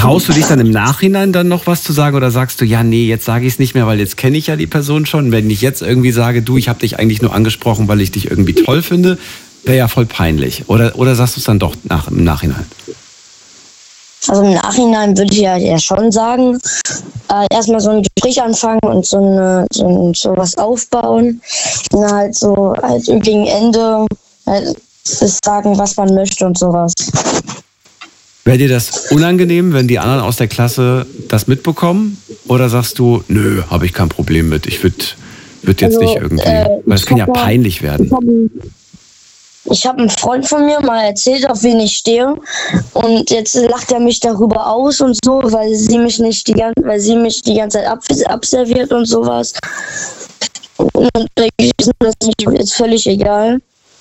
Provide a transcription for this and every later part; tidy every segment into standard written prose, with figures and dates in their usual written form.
Traust du dich dann im Nachhinein dann noch was zu sagen oder sagst du, ja, nee, jetzt sage ich es nicht mehr, weil jetzt kenne ich ja die Person schon. Wenn ich jetzt irgendwie sage, du, ich habe dich eigentlich nur angesprochen, weil ich dich irgendwie toll finde, wäre ja voll peinlich. Oder sagst du es dann doch im Nachhinein? Also im Nachhinein würde ich ja schon sagen, erstmal so ein Gespräch anfangen und so was aufbauen. Und halt gegen Ende halt sagen, was man möchte und sowas. Wäre dir das unangenehm, wenn die anderen aus der Klasse das mitbekommen? Oder sagst du, nö, habe ich kein Problem mit, ich würde jetzt nicht irgendwie, weil es kann ja peinlich werden. Ich habe einen Freund von mir mal erzählt, auf wen ich stehe, und jetzt lacht er mich darüber aus und so, weil sie mich die ganze Zeit abserviert und sowas. Und ist das jetzt völlig egal.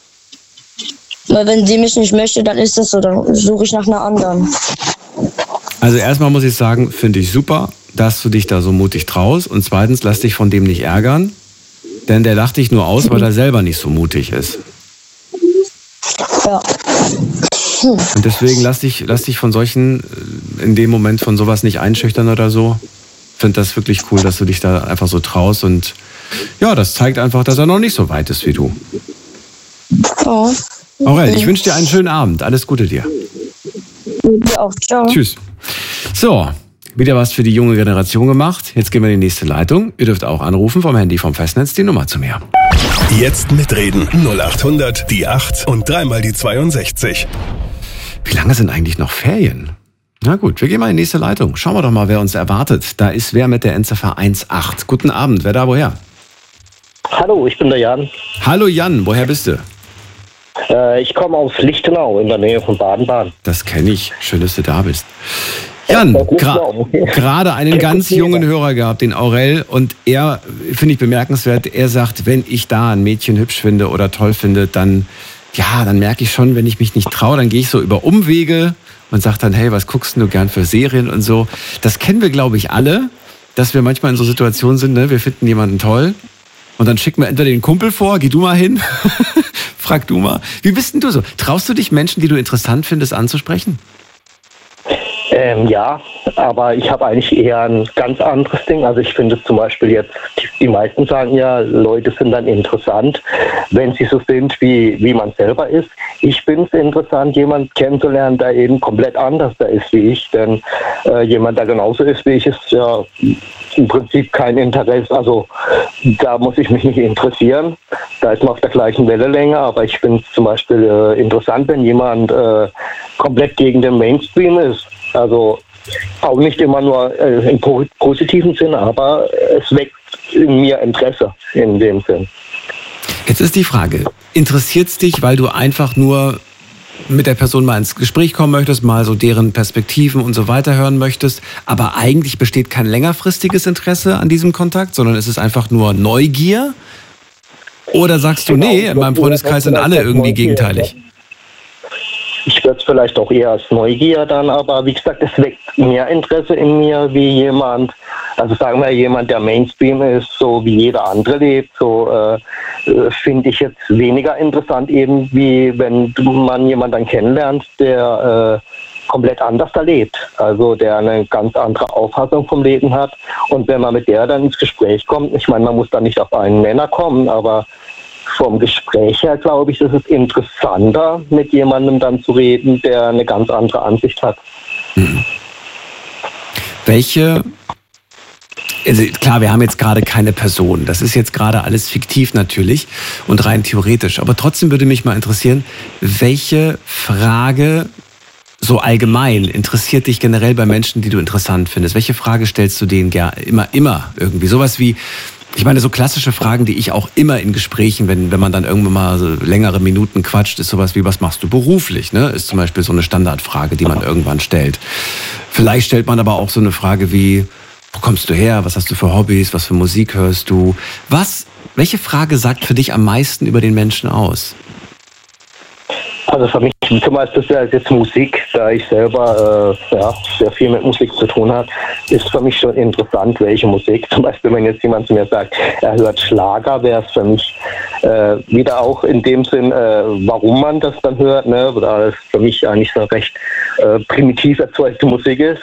Weil wenn sie mich nicht möchte, dann ist das so, dann suche ich nach einer anderen. Also erstmal muss ich sagen, finde ich super, dass du dich da so mutig traust, und zweitens, lass dich von dem nicht ärgern, denn der lacht dich nur aus, weil er selber nicht so mutig ist. Ja. Und deswegen lass dich von solchen, in dem Moment von sowas nicht einschüchtern oder so. Ich finde das wirklich cool, dass du dich da einfach so traust, und ja, das zeigt einfach, dass er noch nicht so weit ist wie du. Oh. Aurel, ich wünsche dir einen schönen Abend. Alles Gute dir. Dir auch. Ciao. Tschüss. So, wieder was für die junge Generation gemacht. Jetzt gehen wir in die nächste Leitung. Ihr dürft auch anrufen vom Handy vom Festnetz die Nummer zu mir. Jetzt mitreden. 0800 die 8 und dreimal die 62. Wie lange sind eigentlich noch Ferien? Na gut, wir gehen mal in die nächste Leitung. Schauen wir doch mal, wer uns erwartet. Da ist wer mit der Endziffer 18. Guten Abend. Wer da woher? Hallo, ich bin der Jan. Hallo Jan, woher bist du? Ich komme aus Lichtenau in der Nähe von Baden-Baden. Das kenne ich. Schön, dass du da bist. Jan, gerade einen ganz jungen Hörer gehabt, den Aurel, und er, finde ich bemerkenswert, er sagt, wenn ich da ein Mädchen hübsch finde oder toll finde, dann merke ich schon, wenn ich mich nicht traue, dann gehe ich so über Umwege und sage dann, hey, was guckst du gern für Serien und so. Das kennen wir, glaube ich, alle, dass wir manchmal in so Situationen sind, ne? Wir finden jemanden toll und dann schicken wir entweder den Kumpel vor, geh du mal hin, frag du mal. Wie bist denn du so? Traust du dich, Menschen, die du interessant findest, anzusprechen? Ja, aber ich habe eigentlich eher ein ganz anderes Ding. Also ich finde zum Beispiel jetzt, die meisten sagen ja, Leute sind dann interessant, wenn sie so sind, wie man selber ist. Ich finde es interessant, jemanden kennenzulernen, der eben komplett anders da ist wie ich. Denn jemand, der genauso ist wie ich, ist ja im Prinzip kein Interesse. Also da muss ich mich nicht interessieren. Da ist man auf der gleichen Wellenlänge. Aber ich finde es zum Beispiel interessant, wenn jemand komplett gegen den Mainstream ist. Also auch nicht immer nur im positiven Sinn, aber es weckt in mir Interesse in dem Sinn. Jetzt ist die Frage, interessiert es dich, weil du einfach nur mit der Person mal ins Gespräch kommen möchtest, mal so deren Perspektiven und so weiter hören möchtest, aber eigentlich besteht kein längerfristiges Interesse an diesem Kontakt, sondern es ist einfach nur Neugier? Oder sagst du, nee, in meinem Freundeskreis sind alle irgendwie gegenteilig? Ich würde es vielleicht auch eher als Neugier dann, aber wie gesagt, es weckt mehr Interesse in mir wie jemand, also sagen wir jemand, der Mainstream ist, so wie jeder andere lebt, so finde ich jetzt weniger interessant eben, wie wenn man jemanden dann kennenlernt, der komplett anders da lebt, also der eine ganz andere Auffassung vom Leben hat, und wenn man mit der dann ins Gespräch kommt, ich meine, man muss da nicht auf einen Nenner kommen, aber vom Gespräch her, glaube ich, ist es interessanter, mit jemandem dann zu reden, der eine ganz andere Ansicht hat. Welche, also klar, wir haben jetzt gerade keine Person, das ist jetzt gerade alles fiktiv natürlich und rein theoretisch, aber trotzdem würde mich mal interessieren, welche Frage so allgemein interessiert dich generell bei Menschen, die du interessant findest? Welche Frage stellst du denen immer irgendwie? Sowas wie, ich meine, so klassische Fragen, die ich auch immer in Gesprächen, wenn man dann irgendwann mal so längere Minuten quatscht, ist sowas wie, was machst du beruflich? Ne? Ist zum Beispiel so eine Standardfrage, die man irgendwann stellt. Vielleicht stellt man aber auch so eine Frage wie, wo kommst du her? Was hast du für Hobbys? Was für Musik hörst du? Welche Frage sagt für dich am meisten über den Menschen aus? Also für mich zum Beispiel ist jetzt Musik, da ich selber sehr viel mit Musik zu tun habe, ist für mich schon interessant, welche Musik. Zum Beispiel, wenn jetzt jemand zu mir sagt, er hört Schlager, wäre es für mich wieder auch in dem Sinn, warum man das dann hört, ne? Da es für mich eigentlich so recht primitiv erzeugte Musik ist.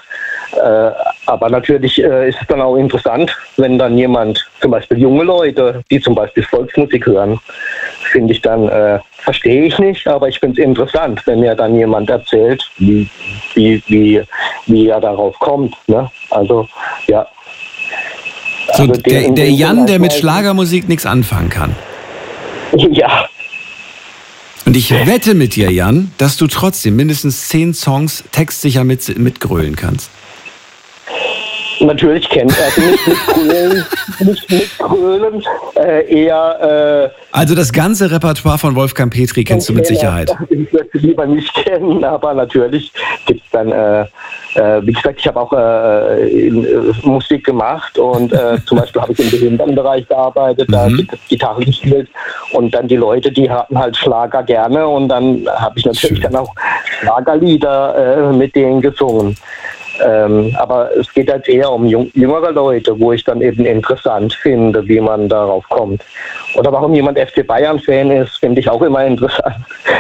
Aber natürlich ist es dann auch interessant, wenn dann jemand, zum Beispiel junge Leute, die zum Beispiel Volksmusik hören, finde ich dann, verstehe ich nicht, aber ich finde es interessant, wenn mir dann jemand erzählt, wie er darauf kommt. Ne? Also, ja. So, Also der Jan, der mit Schlagermusik nichts anfangen kann. Ja. Und ich wette mit dir, Jan, dass du trotzdem mindestens 10 Songs textsicher mitgrölen kannst. Natürlich kennt er nicht mitgrölen, eher... Also das ganze Repertoire von Wolfgang Petri kennst du mit Sicherheit. Ich möchte lieber nicht kennen, aber natürlich gibt es dann, wie gesagt, ich habe auch Musik gemacht und zum Beispiel habe ich im Behindertenbereich gearbeitet, da Gitarre gespielt und dann die Leute, die hatten halt Schlager gerne und dann habe ich natürlich dann auch Schlagerlieder mit denen gesungen. Aber es geht halt eher um jüngere Leute, wo ich dann eben interessant finde, wie man darauf kommt. Oder warum jemand FC Bayern-Fan ist, finde ich auch immer interessant.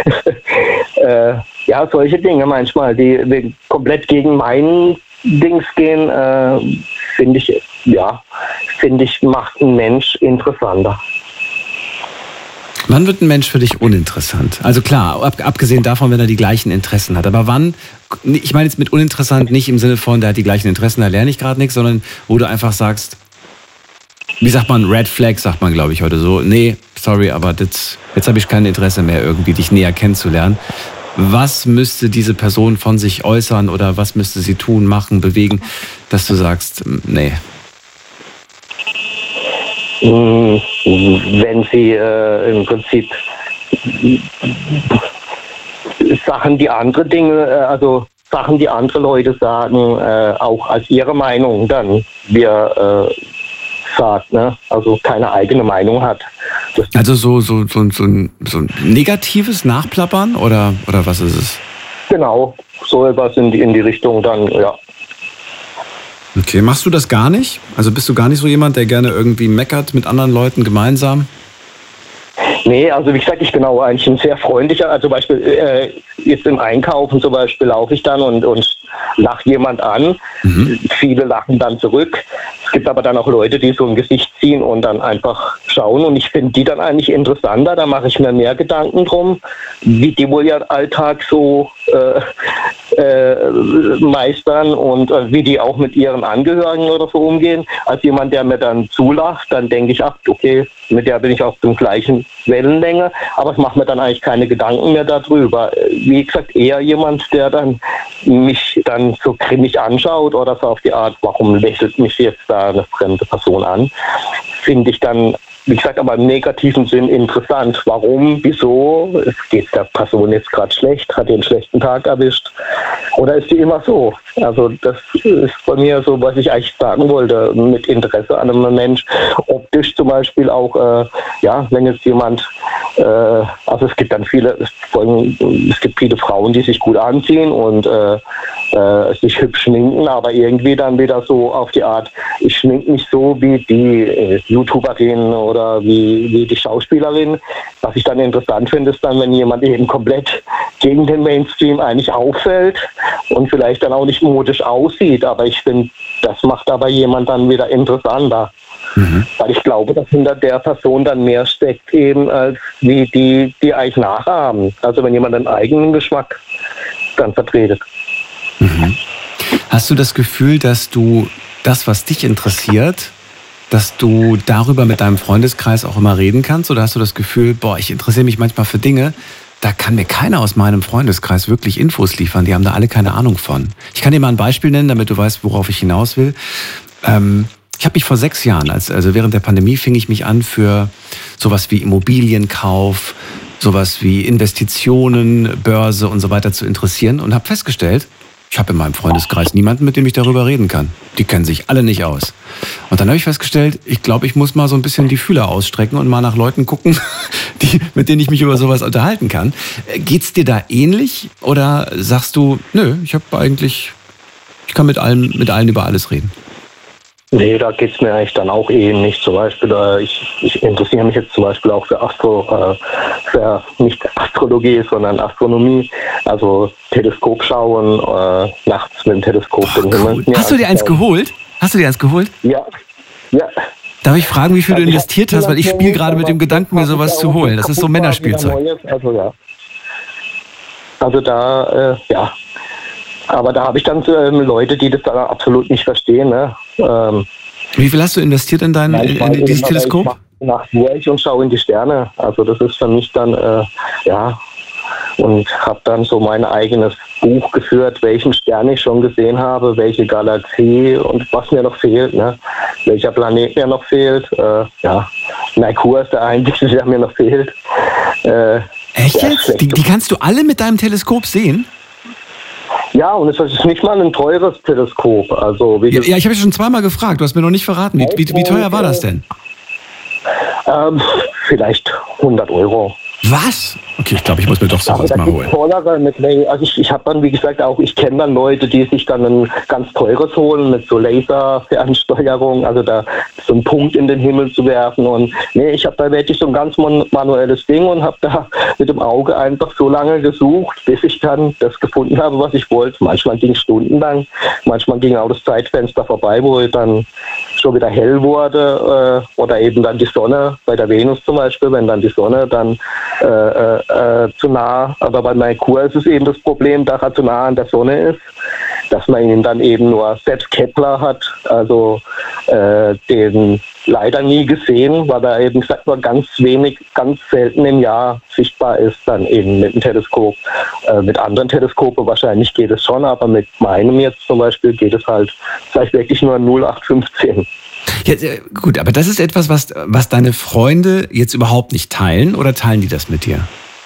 Ja, solche Dinge manchmal, die komplett gegen meinen Dings gehen, finde ich, macht einen Mensch interessanter. Wann wird ein Mensch für dich uninteressant? Also klar, abgesehen davon, wenn er die gleichen Interessen hat. Aber wann, ich meine jetzt mit uninteressant nicht im Sinne von, der hat die gleichen Interessen, da lerne ich gerade nichts, sondern wo du einfach sagst, wie sagt man, Red Flag, sagt man glaube ich heute so, nee, sorry, aber jetzt habe ich kein Interesse mehr irgendwie, dich näher kennenzulernen. Was müsste diese Person von sich äußern oder was müsste sie tun, machen, bewegen, dass du sagst, nee. Wenn sie im Prinzip Sachen, die andere Leute sagen, auch als ihre Meinung dann sagt, ne? Also keine eigene Meinung hat. Also so ein negatives Nachplappern oder was ist es? Genau, so etwas in die Richtung dann, ja. Okay, machst du das gar nicht? Also bist du gar nicht so jemand, der gerne irgendwie meckert mit anderen Leuten gemeinsam? Nee, also wie gesagt, ich bin auch eigentlich ein sehr freundlicher, also zum Beispiel jetzt im Einkaufen zum Beispiel laufe ich dann und lache jemand an. Viele lachen dann zurück. Es gibt aber dann auch Leute, die so ein Gesicht ziehen und dann einfach schauen und ich finde die dann eigentlich interessanter, da mache ich mir mehr Gedanken drum, wie die wohl ihren Alltag so meistern und wie die auch mit ihren Angehörigen oder so umgehen. Als jemand, der mir dann zulacht, dann denke ich, ach, okay, mit der bin ich auf dem gleichen Wellenlänge, aber ich mache mir dann eigentlich keine Gedanken mehr darüber. Wie gesagt, eher jemand, der dann mich dann so grimmig anschaut oder so auf die Art, warum lächelt mich jetzt da eine fremde Person an, finde ich dann, wie gesagt, aber im negativen Sinn interessant. Warum, wieso, geht der Person jetzt gerade schlecht, hat den einen schlechten Tag erwischt oder ist die immer so? Also das ist bei mir so, was ich eigentlich sagen wollte, mit Interesse an einem Mensch. Optisch zum Beispiel auch, wenn jetzt jemand, also es gibt dann es gibt viele Frauen, die sich gut anziehen und sich hübsch schminken, aber irgendwie dann wieder so auf die Art, ich schminke mich so wie die YouTuberin oder wie die Schauspielerin. Was ich dann interessant finde, ist dann, wenn jemand eben komplett gegen den Mainstream eigentlich auffällt und vielleicht dann auch nicht modisch aussieht, aber ich finde, das macht aber jemand dann wieder interessanter. Weil ich glaube, dass hinter der Person dann mehr steckt eben, als wie die eigentlich nachahmen. Also wenn jemand einen eigenen Geschmack dann vertretet. Hast du das Gefühl, dass du das, was dich interessiert, dass du darüber mit deinem Freundeskreis auch immer reden kannst? Oder hast du das Gefühl, ich interessiere mich manchmal für Dinge, da kann mir keiner aus meinem Freundeskreis wirklich Infos liefern. Die haben da alle keine Ahnung von. Ich kann dir mal ein Beispiel nennen, damit du weißt, worauf ich hinaus will. Ich habe mich vor 6 Jahren, also während der Pandemie, fing ich mich an für sowas wie Immobilienkauf, sowas wie Investitionen, Börse und so weiter zu interessieren und habe festgestellt, ich habe in meinem Freundeskreis niemanden, mit dem ich darüber reden kann. Die kennen sich alle nicht aus. Und dann habe ich festgestellt, ich glaube, ich muss mal so ein bisschen die Fühler ausstrecken und mal nach Leuten gucken, mit denen ich mich über sowas unterhalten kann. Geht's dir da ähnlich oder sagst du, nö, ich kann mit allen über alles reden? Nee, da geht's mir eigentlich dann auch ähnlich. Zum Beispiel, ich interessiere mich jetzt zum Beispiel auch für nicht Astrologie, sondern Astronomie. Also Teleskop schauen, nachts mit dem Teleskop den Himmel. Cool. Hast du dir eins geholt? Ja. Darf ich fragen, wie viel du investiert hast? Weil ich spiele gerade mit dem Gedanken, mir sowas zu holen. Das ist so Männerspielzeug. Also da, ja. Aber da habe ich dann Leute, die das dann absolut nicht verstehen. Ne? Wie viel hast du investiert in dieses Teleskop? Nach durch und schaue in die Sterne. Also das ist für mich dann, ja. Und habe dann so mein eigenes Buch geführt, welchen Stern ich schon gesehen habe, welche Galaxie und was mir noch fehlt, ne? Welcher Planet mir noch fehlt. Ja, Merkur ist der einzige, der mir noch fehlt. Echt jetzt? Die kannst du alle mit deinem Teleskop sehen? Ja, und es ist nicht mal ein teures Teleskop. Also, ja, ich habe dich schon zweimal gefragt, du hast mir noch nicht verraten. Wie teuer war das denn? Vielleicht 100 €. Was? Okay, ich glaube, ich muss mir doch sowas mal holen. Also ich habe dann, wie gesagt, ich kenne dann Leute, die sich dann ein ganz teures holen mit so Laserfernsteuerung, also da so einen Punkt in den Himmel zu werfen. Und nee, ich habe da wirklich so ein ganz manuelles Ding und habe da mit dem Auge einfach so lange gesucht, bis ich dann das gefunden habe, was ich wollte. Manchmal ging es stundenlang, manchmal ging auch das Zeitfenster vorbei, wo ich dann schon wieder hell wurde, oder eben dann die Sonne, bei der Venus zum Beispiel, wenn dann die Sonne dann zu nah, aber bei Merkur ist es eben das Problem, dass er zu nah an der Sonne ist, dass man ihn dann eben nur, selbst Kepler hat, also den leider nie gesehen, weil er eben, sagt man, ganz selten im Jahr sichtbar ist, dann eben mit dem Teleskop. Mit anderen Teleskopen wahrscheinlich geht es schon, aber mit meinem jetzt zum Beispiel geht es halt vielleicht wirklich nur 0815. Ja, gut, aber das ist etwas, was deine Freunde jetzt überhaupt nicht teilen, oder teilen die das mit dir?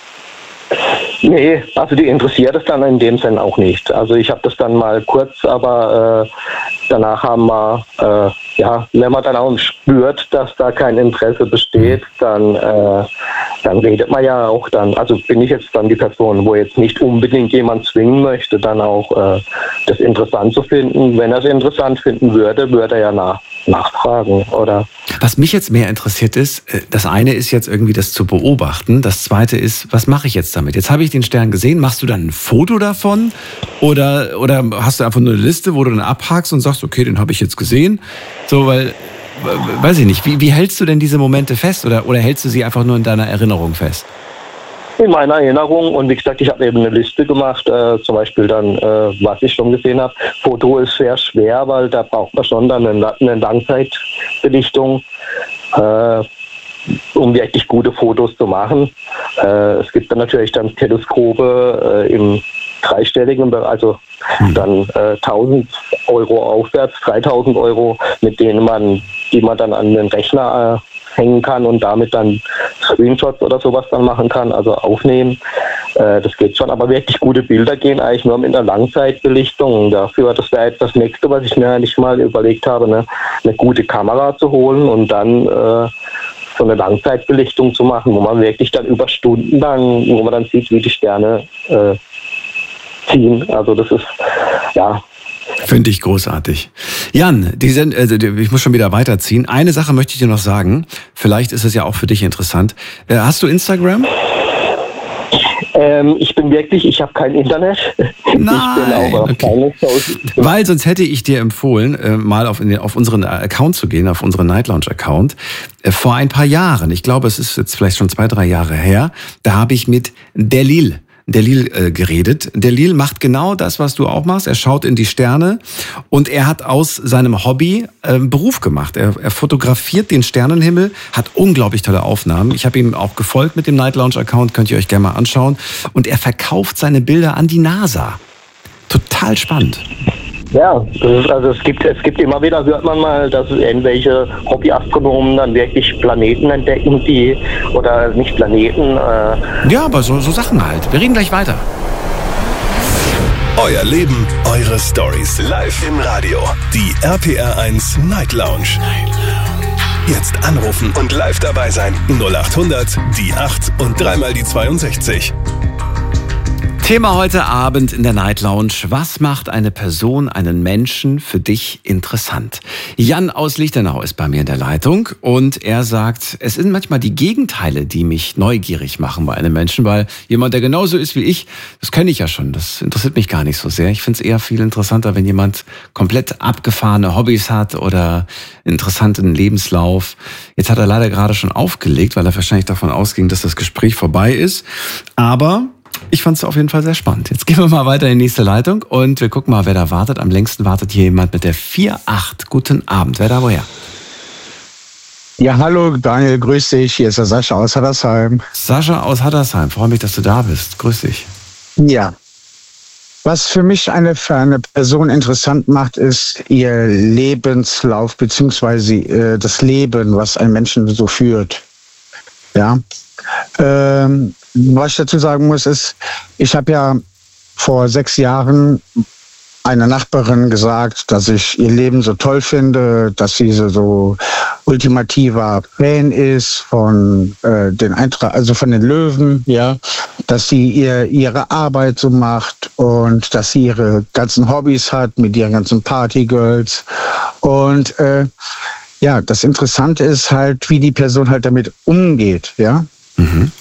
Nee, also die interessiert es dann in dem Sinn auch nicht. Also ich habe das dann mal kurz, aber danach haben wir, ja, wenn man dann auch spürt, dass da kein Interesse besteht, dann redet man ja auch dann, also bin ich jetzt dann die Person, wo jetzt nicht unbedingt jemand zwingen möchte, dann auch das interessant zu finden. Wenn er es interessant finden würde, würde er ja nachfragen, oder? Was mich jetzt mehr interessiert ist, das eine ist jetzt irgendwie das zu beobachten, das zweite ist, was mache ich jetzt damit? Jetzt habe ich den Stern gesehen, machst du dann ein Foto davon oder hast du einfach nur eine Liste, wo du dann abhakst und sagst, okay, den habe ich jetzt gesehen, so, weil, weiß ich nicht, wie hältst du denn diese Momente fest oder hältst du sie einfach nur in deiner Erinnerung fest? In meiner Erinnerung, und wie gesagt, ich habe eben eine Liste gemacht, zum Beispiel dann, was ich schon gesehen habe. Foto ist sehr schwer, weil da braucht man schon dann eine Langzeitbelichtung, um wirklich gute Fotos zu machen. Es gibt dann natürlich dann Teleskope im dreistelligen Bereich, also dann 1.000 € aufwärts, 3.000 €, mit denen die man dann an den Rechner hängen kann und damit dann Screenshots oder sowas dann machen kann, also aufnehmen. Das geht schon, aber wirklich gute Bilder gehen eigentlich nur mit einer Langzeitbelichtung. Dafür, das wäre jetzt das Nächste, was ich mir eigentlich mal überlegt habe, ne? Eine gute Kamera zu holen und dann so eine Langzeitbelichtung zu machen, wo man wirklich dann über Stunden lang, wo man dann sieht, wie die Sterne ziehen. Also das ist, ja. Finde ich großartig. Jan, ich muss schon wieder weiterziehen. Eine Sache möchte ich dir noch sagen. Vielleicht ist es ja auch für dich interessant. Hast du Instagram? Ich habe kein Internet. Nein, okay. Weil sonst hätte ich dir empfohlen, mal auf unseren Account zu gehen, auf unseren Night Lounge Account. Vor ein paar Jahren, ich glaube, es ist jetzt vielleicht schon 2-3 Jahre her, da habe ich mit Delil geredet. Delil macht genau das, was du auch machst. Er schaut in die Sterne und er hat aus seinem Hobby Beruf gemacht. Er fotografiert den Sternenhimmel, hat unglaublich tolle Aufnahmen. Ich habe ihm auch gefolgt mit dem Night Lounge Account, könnt ihr euch gerne mal anschauen. Und er verkauft seine Bilder an die NASA. Total spannend. Ja, es gibt immer wieder, hört man mal, dass irgendwelche Hobbyastronomen dann wirklich Planeten entdecken, oder nicht Planeten. Ja, aber so Sachen halt. Wir reden gleich weiter. Euer Leben, eure Stories. Live im Radio. Die RPR1 Night Lounge. Jetzt anrufen und live dabei sein. 0800 die 8 und 3 mal die 62. Thema heute Abend in der Night Lounge. Was macht eine Person, einen Menschen für dich interessant? Jan aus Lichtenau ist bei mir in der Leitung und er sagt, es sind manchmal die Gegenteile, die mich neugierig machen bei einem Menschen, weil jemand, der genauso ist wie ich, das kenne ich ja schon, das interessiert mich gar nicht so sehr. Ich finde es eher viel interessanter, wenn jemand komplett abgefahrene Hobbys hat oder einen interessanten Lebenslauf. Jetzt hat er leider gerade schon aufgelegt, weil er wahrscheinlich davon ausging, dass das Gespräch vorbei ist. Aber ich fand es auf jeden Fall sehr spannend. Jetzt gehen wir mal weiter in die nächste Leitung und wir gucken mal, wer da wartet. Am längsten wartet hier jemand mit der 48. Guten Abend. Wer da woher? Ja, hallo Daniel, grüß dich. Hier ist der Sascha aus Hattersheim. Sascha aus Hattersheim. Freue mich, dass du da bist. Grüß dich. Ja. Was für mich für eine Person interessant macht, ist ihr Lebenslauf beziehungsweise das Leben, was ein Menschen so führt. Ja. Was ich dazu sagen muss, ist, ich habe ja vor 6 Jahren einer Nachbarin gesagt, dass ich ihr Leben so toll finde, dass sie so ultimativer Fan ist von den Eintracht, also von den Löwen, ja, dass sie ihre Arbeit so macht und dass sie ihre ganzen Hobbys hat mit ihren ganzen Partygirls. Und ja, das Interessante ist halt, wie die Person halt damit umgeht, ja. Mhm.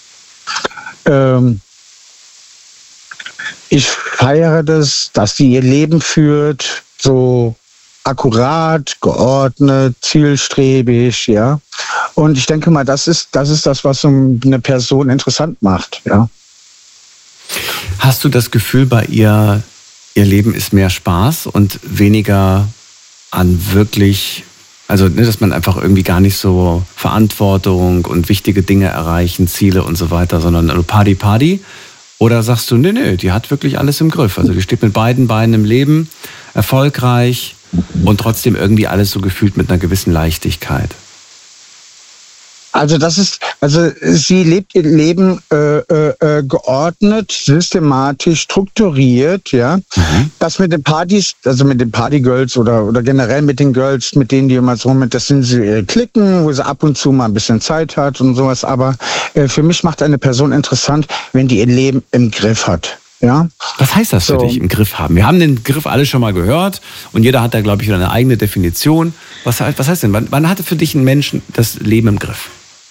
Ich feiere das, dass sie ihr Leben führt, so akkurat, geordnet, zielstrebig, ja. Und ich denke mal, das ist das, was so eine Person interessant macht, ja. Hast du das Gefühl bei ihr Leben ist mehr Spaß und weniger an wirklich, also dass man einfach irgendwie gar nicht so Verantwortung und wichtige Dinge erreichen, Ziele und so weiter, sondern Party? Oder sagst du, nee, die hat wirklich alles im Griff. Also die steht mit beiden Beinen im Leben, erfolgreich und trotzdem irgendwie alles so gefühlt mit einer gewissen Leichtigkeit. Also sie lebt ihr Leben geordnet, systematisch, strukturiert, ja. Mhm. Das mit den Partys, also mit den Partygirls oder generell mit den Girls, mit denen die immer so mit, das sind sie Klicken, wo sie ab und zu mal ein bisschen Zeit hat und sowas. Aber für mich macht eine Person interessant, wenn die ihr Leben im Griff hat. Ja? Was heißt das für dich, im Griff haben? Wir haben den Griff alle schon mal gehört und jeder hat da, glaube ich, wieder eine eigene Definition. Was heißt denn, wann hatte für dich ein Mensch das Leben im Griff?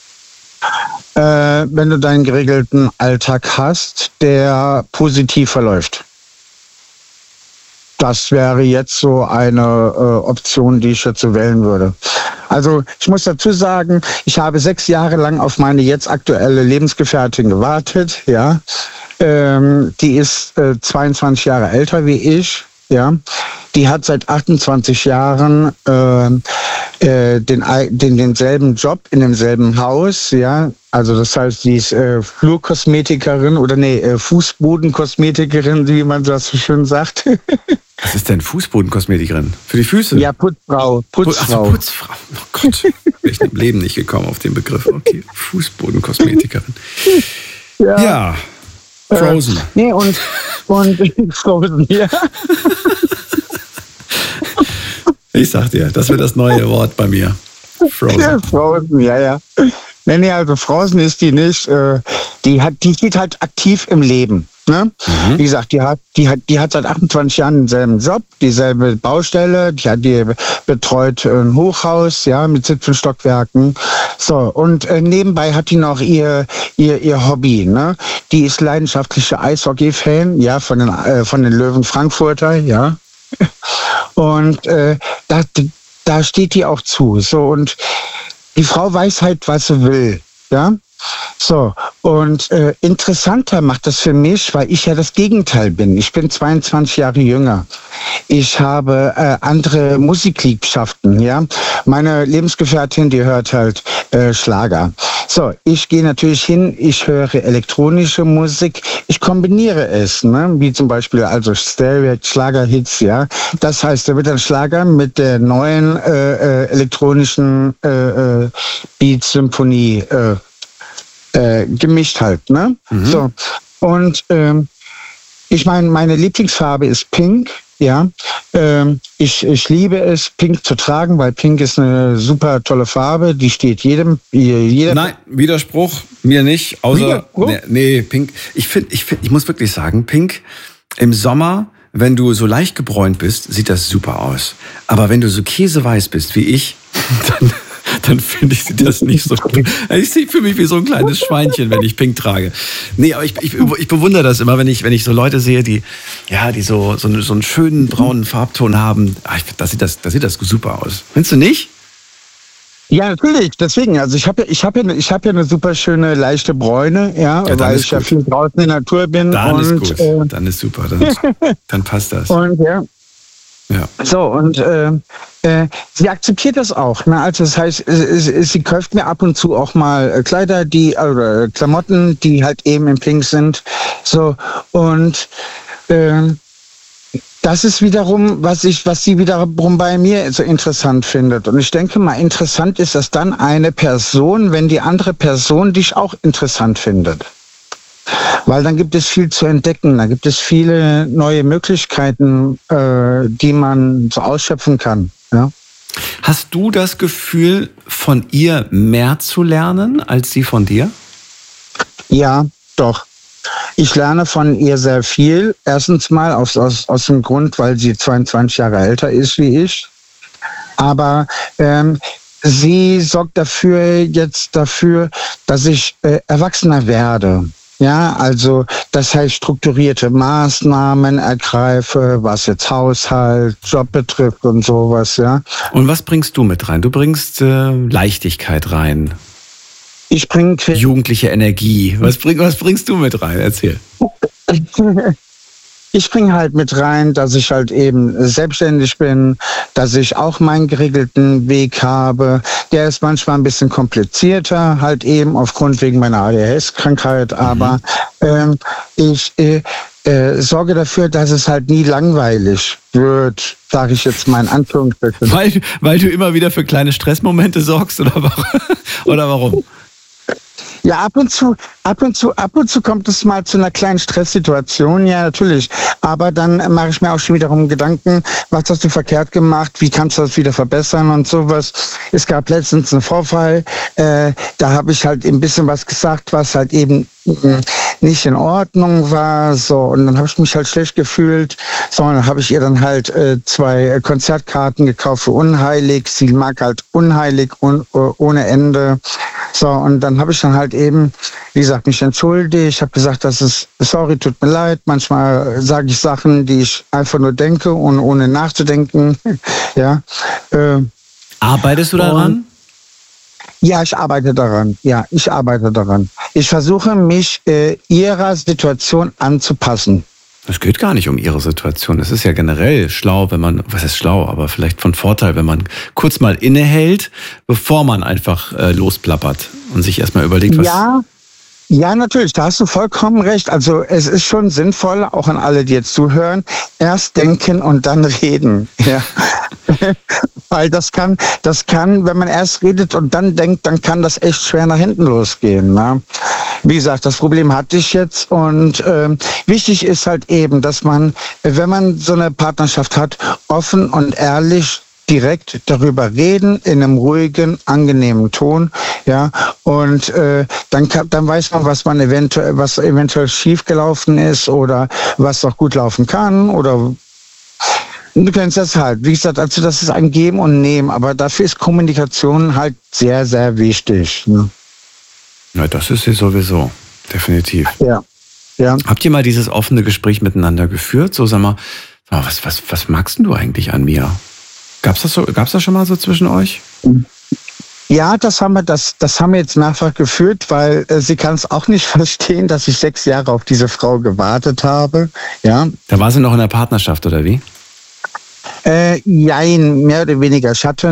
Wenn du deinen geregelten Alltag hast, der positiv verläuft. Das wäre jetzt so eine Option, die ich jetzt so wählen würde. Also ich muss dazu sagen, ich habe 6 Jahre lang auf meine jetzt aktuelle Lebensgefährtin gewartet. Ja, die ist 22 Jahre älter wie ich. Ja, die hat seit 28 Jahren denselben Job in demselben Haus, ja. Also das heißt, die ist Flurkosmetikerin oder Fußbodenkosmetikerin, wie man das so schön sagt. Was ist denn Fußbodenkosmetikerin? Für die Füße? Ja, Putzfrau. Putzfrau. Oh Gott, bin ich im Leben nicht gekommen auf den Begriff. Okay, Fußbodenkosmetikerin. Ja. Frozen. Nee, und Frozen, ja. Ich sag dir, das wird das neue Wort bei mir. Frozen. Ja, Frozen, ja. Nee, also Frozen ist die nicht. Die steht halt aktiv im Leben. Ne? Mhm. Wie gesagt, die hat seit 28 Jahren denselben Job, dieselbe Baustelle, die betreut ein Hochhaus, ja, mit 17 Stockwerken. So, und nebenbei hat die noch ihr Hobby, ne? Die ist leidenschaftliche Eishockey-Fan, ja, von den Löwen Frankfurter, ja. Und da steht die auch zu. So, und die Frau weiß halt, was sie will, ja. So, und interessanter macht das für mich, weil ich ja das Gegenteil bin. Ich bin 22 Jahre jünger. Ich habe andere Musikliebschaften, ja. Meine Lebensgefährtin, die hört halt Schlager. So, ich gehe natürlich hin, ich höre elektronische Musik, ich kombiniere es, ne? Wie zum Beispiel also Schlagerhits, ja. Das heißt, da wird ein Schlager mit der neuen elektronischen Beat-Symphonie gemischt halt, ne? Mhm. So. Und ich meine, meine Lieblingsfarbe ist Pink, ja. Ich liebe es, Pink zu tragen, weil Pink ist eine super tolle Farbe. Die steht jedem. Nein, Widerspruch, mir nicht. Außer, nee, Pink. Ich muss wirklich sagen, Pink im Sommer, wenn du so leicht gebräunt bist, sieht das super aus. Aber wenn du so käseweiß bist wie ich, dann finde ich das nicht so gut. Ich fühle mich wie so ein kleines Schweinchen, wenn ich Pink trage. Nee, aber ich bewundere das immer, wenn ich so Leute sehe, die so einen schönen braunen Farbton haben. Da sieht das super aus. Findest du nicht? Ja, natürlich. Deswegen, also ich habe ja eine super schöne leichte Bräune, ja weil ich ja viel draußen in der Natur bin. Dann ist gut. Dann ist super. Dann passt das. Und ja. So, und sie akzeptiert das auch. Ne? Also das heißt, sie kauft mir ab und zu auch mal Kleider, Klamotten, die halt eben in Pink sind. So, und das ist wiederum, was sie wiederum bei mir so interessant findet. Und ich denke mal, interessant ist das dann eine Person, wenn die andere Person dich auch interessant findet. Weil dann gibt es viel zu entdecken, da gibt es viele neue Möglichkeiten, die man so ausschöpfen kann. Ja? Hast du das Gefühl, von ihr mehr zu lernen, als sie von dir? Ja, doch. Ich lerne von ihr sehr viel. Erstens mal aus dem Grund, weil sie 22 Jahre älter ist wie ich. Aber sie sorgt dafür, dass ich erwachsener werde. Ja, also das heißt strukturierte Maßnahmen ergreife, was jetzt Haushalt, Job betrifft und sowas, ja. Und was bringst du mit rein? Du bringst Leichtigkeit rein. Ich bringe jugendliche Energie. Was bringst du mit rein? Erzähl. Ich bringe halt mit rein, dass ich halt eben selbstständig bin, dass ich auch meinen geregelten Weg habe. Der ist manchmal ein bisschen komplizierter, halt eben aufgrund wegen meiner ADHS-Krankheit. Aber ich sorge dafür, dass es halt nie langweilig wird, sage ich jetzt mal in Anführungsstrichen. Weil du immer wieder für kleine Stressmomente sorgst oder warum? Ja, ab und zu kommt es mal zu einer kleinen Stresssituation, ja, natürlich. Aber dann mache ich mir auch schon wiederum Gedanken, was hast du verkehrt gemacht, wie kannst du das wieder verbessern und sowas. Es gab letztens einen Vorfall, da habe ich halt ein bisschen was gesagt, was halt eben nicht in Ordnung war, so, und dann habe ich mich halt schlecht gefühlt, so, und dann habe ich ihr dann halt 2 Konzertkarten gekauft für Unheilig, sie mag halt Unheilig ohne Ende, so, und dann habe ich dann halt eben, wie gesagt, mich entschuldigt, ich habe gesagt, sorry, tut mir leid, manchmal sage ich Sachen, die ich einfach nur denke und ohne nachzudenken, ja. Arbeitest du daran? Ja, ich arbeite daran. Ich versuche, mich ihrer Situation anzupassen. Es geht gar nicht um ihre Situation. Es ist ja generell schlau, was ist schlau, aber vielleicht von Vorteil, wenn man kurz mal innehält, bevor man einfach losplappert und sich erstmal überlegt, was... Ja, natürlich, da hast du vollkommen recht. Also es ist schon sinnvoll, auch an alle, die jetzt zuhören, erst denken und dann reden. Ja. Weil das kann, wenn man erst redet und dann denkt, dann kann das echt schwer nach hinten losgehen. Ne? Wie gesagt, das Problem hatte ich jetzt und wichtig ist halt eben, dass man, wenn man so eine Partnerschaft hat, offen und ehrlich direkt darüber reden, in einem ruhigen, angenehmen Ton, ja, und dann weiß man, was eventuell schiefgelaufen ist oder was auch gut laufen kann oder du kennst das halt. Wie gesagt, also das ist ein Geben und Nehmen, aber dafür ist Kommunikation halt sehr, sehr wichtig. Ne? Ja, das ist sie sowieso, definitiv. Ja. Habt ihr mal dieses offene Gespräch miteinander geführt? So, sag mal, was magst denn du eigentlich an mir? Gab's das schon mal so zwischen euch? Ja, das haben wir jetzt mehrfach geführt, weil sie kann es auch nicht verstehen, dass ich 6 Jahre auf diese Frau gewartet habe. Ja. Da war sie noch in der Partnerschaft, oder wie? Jein, mehr oder weniger. Ich hatte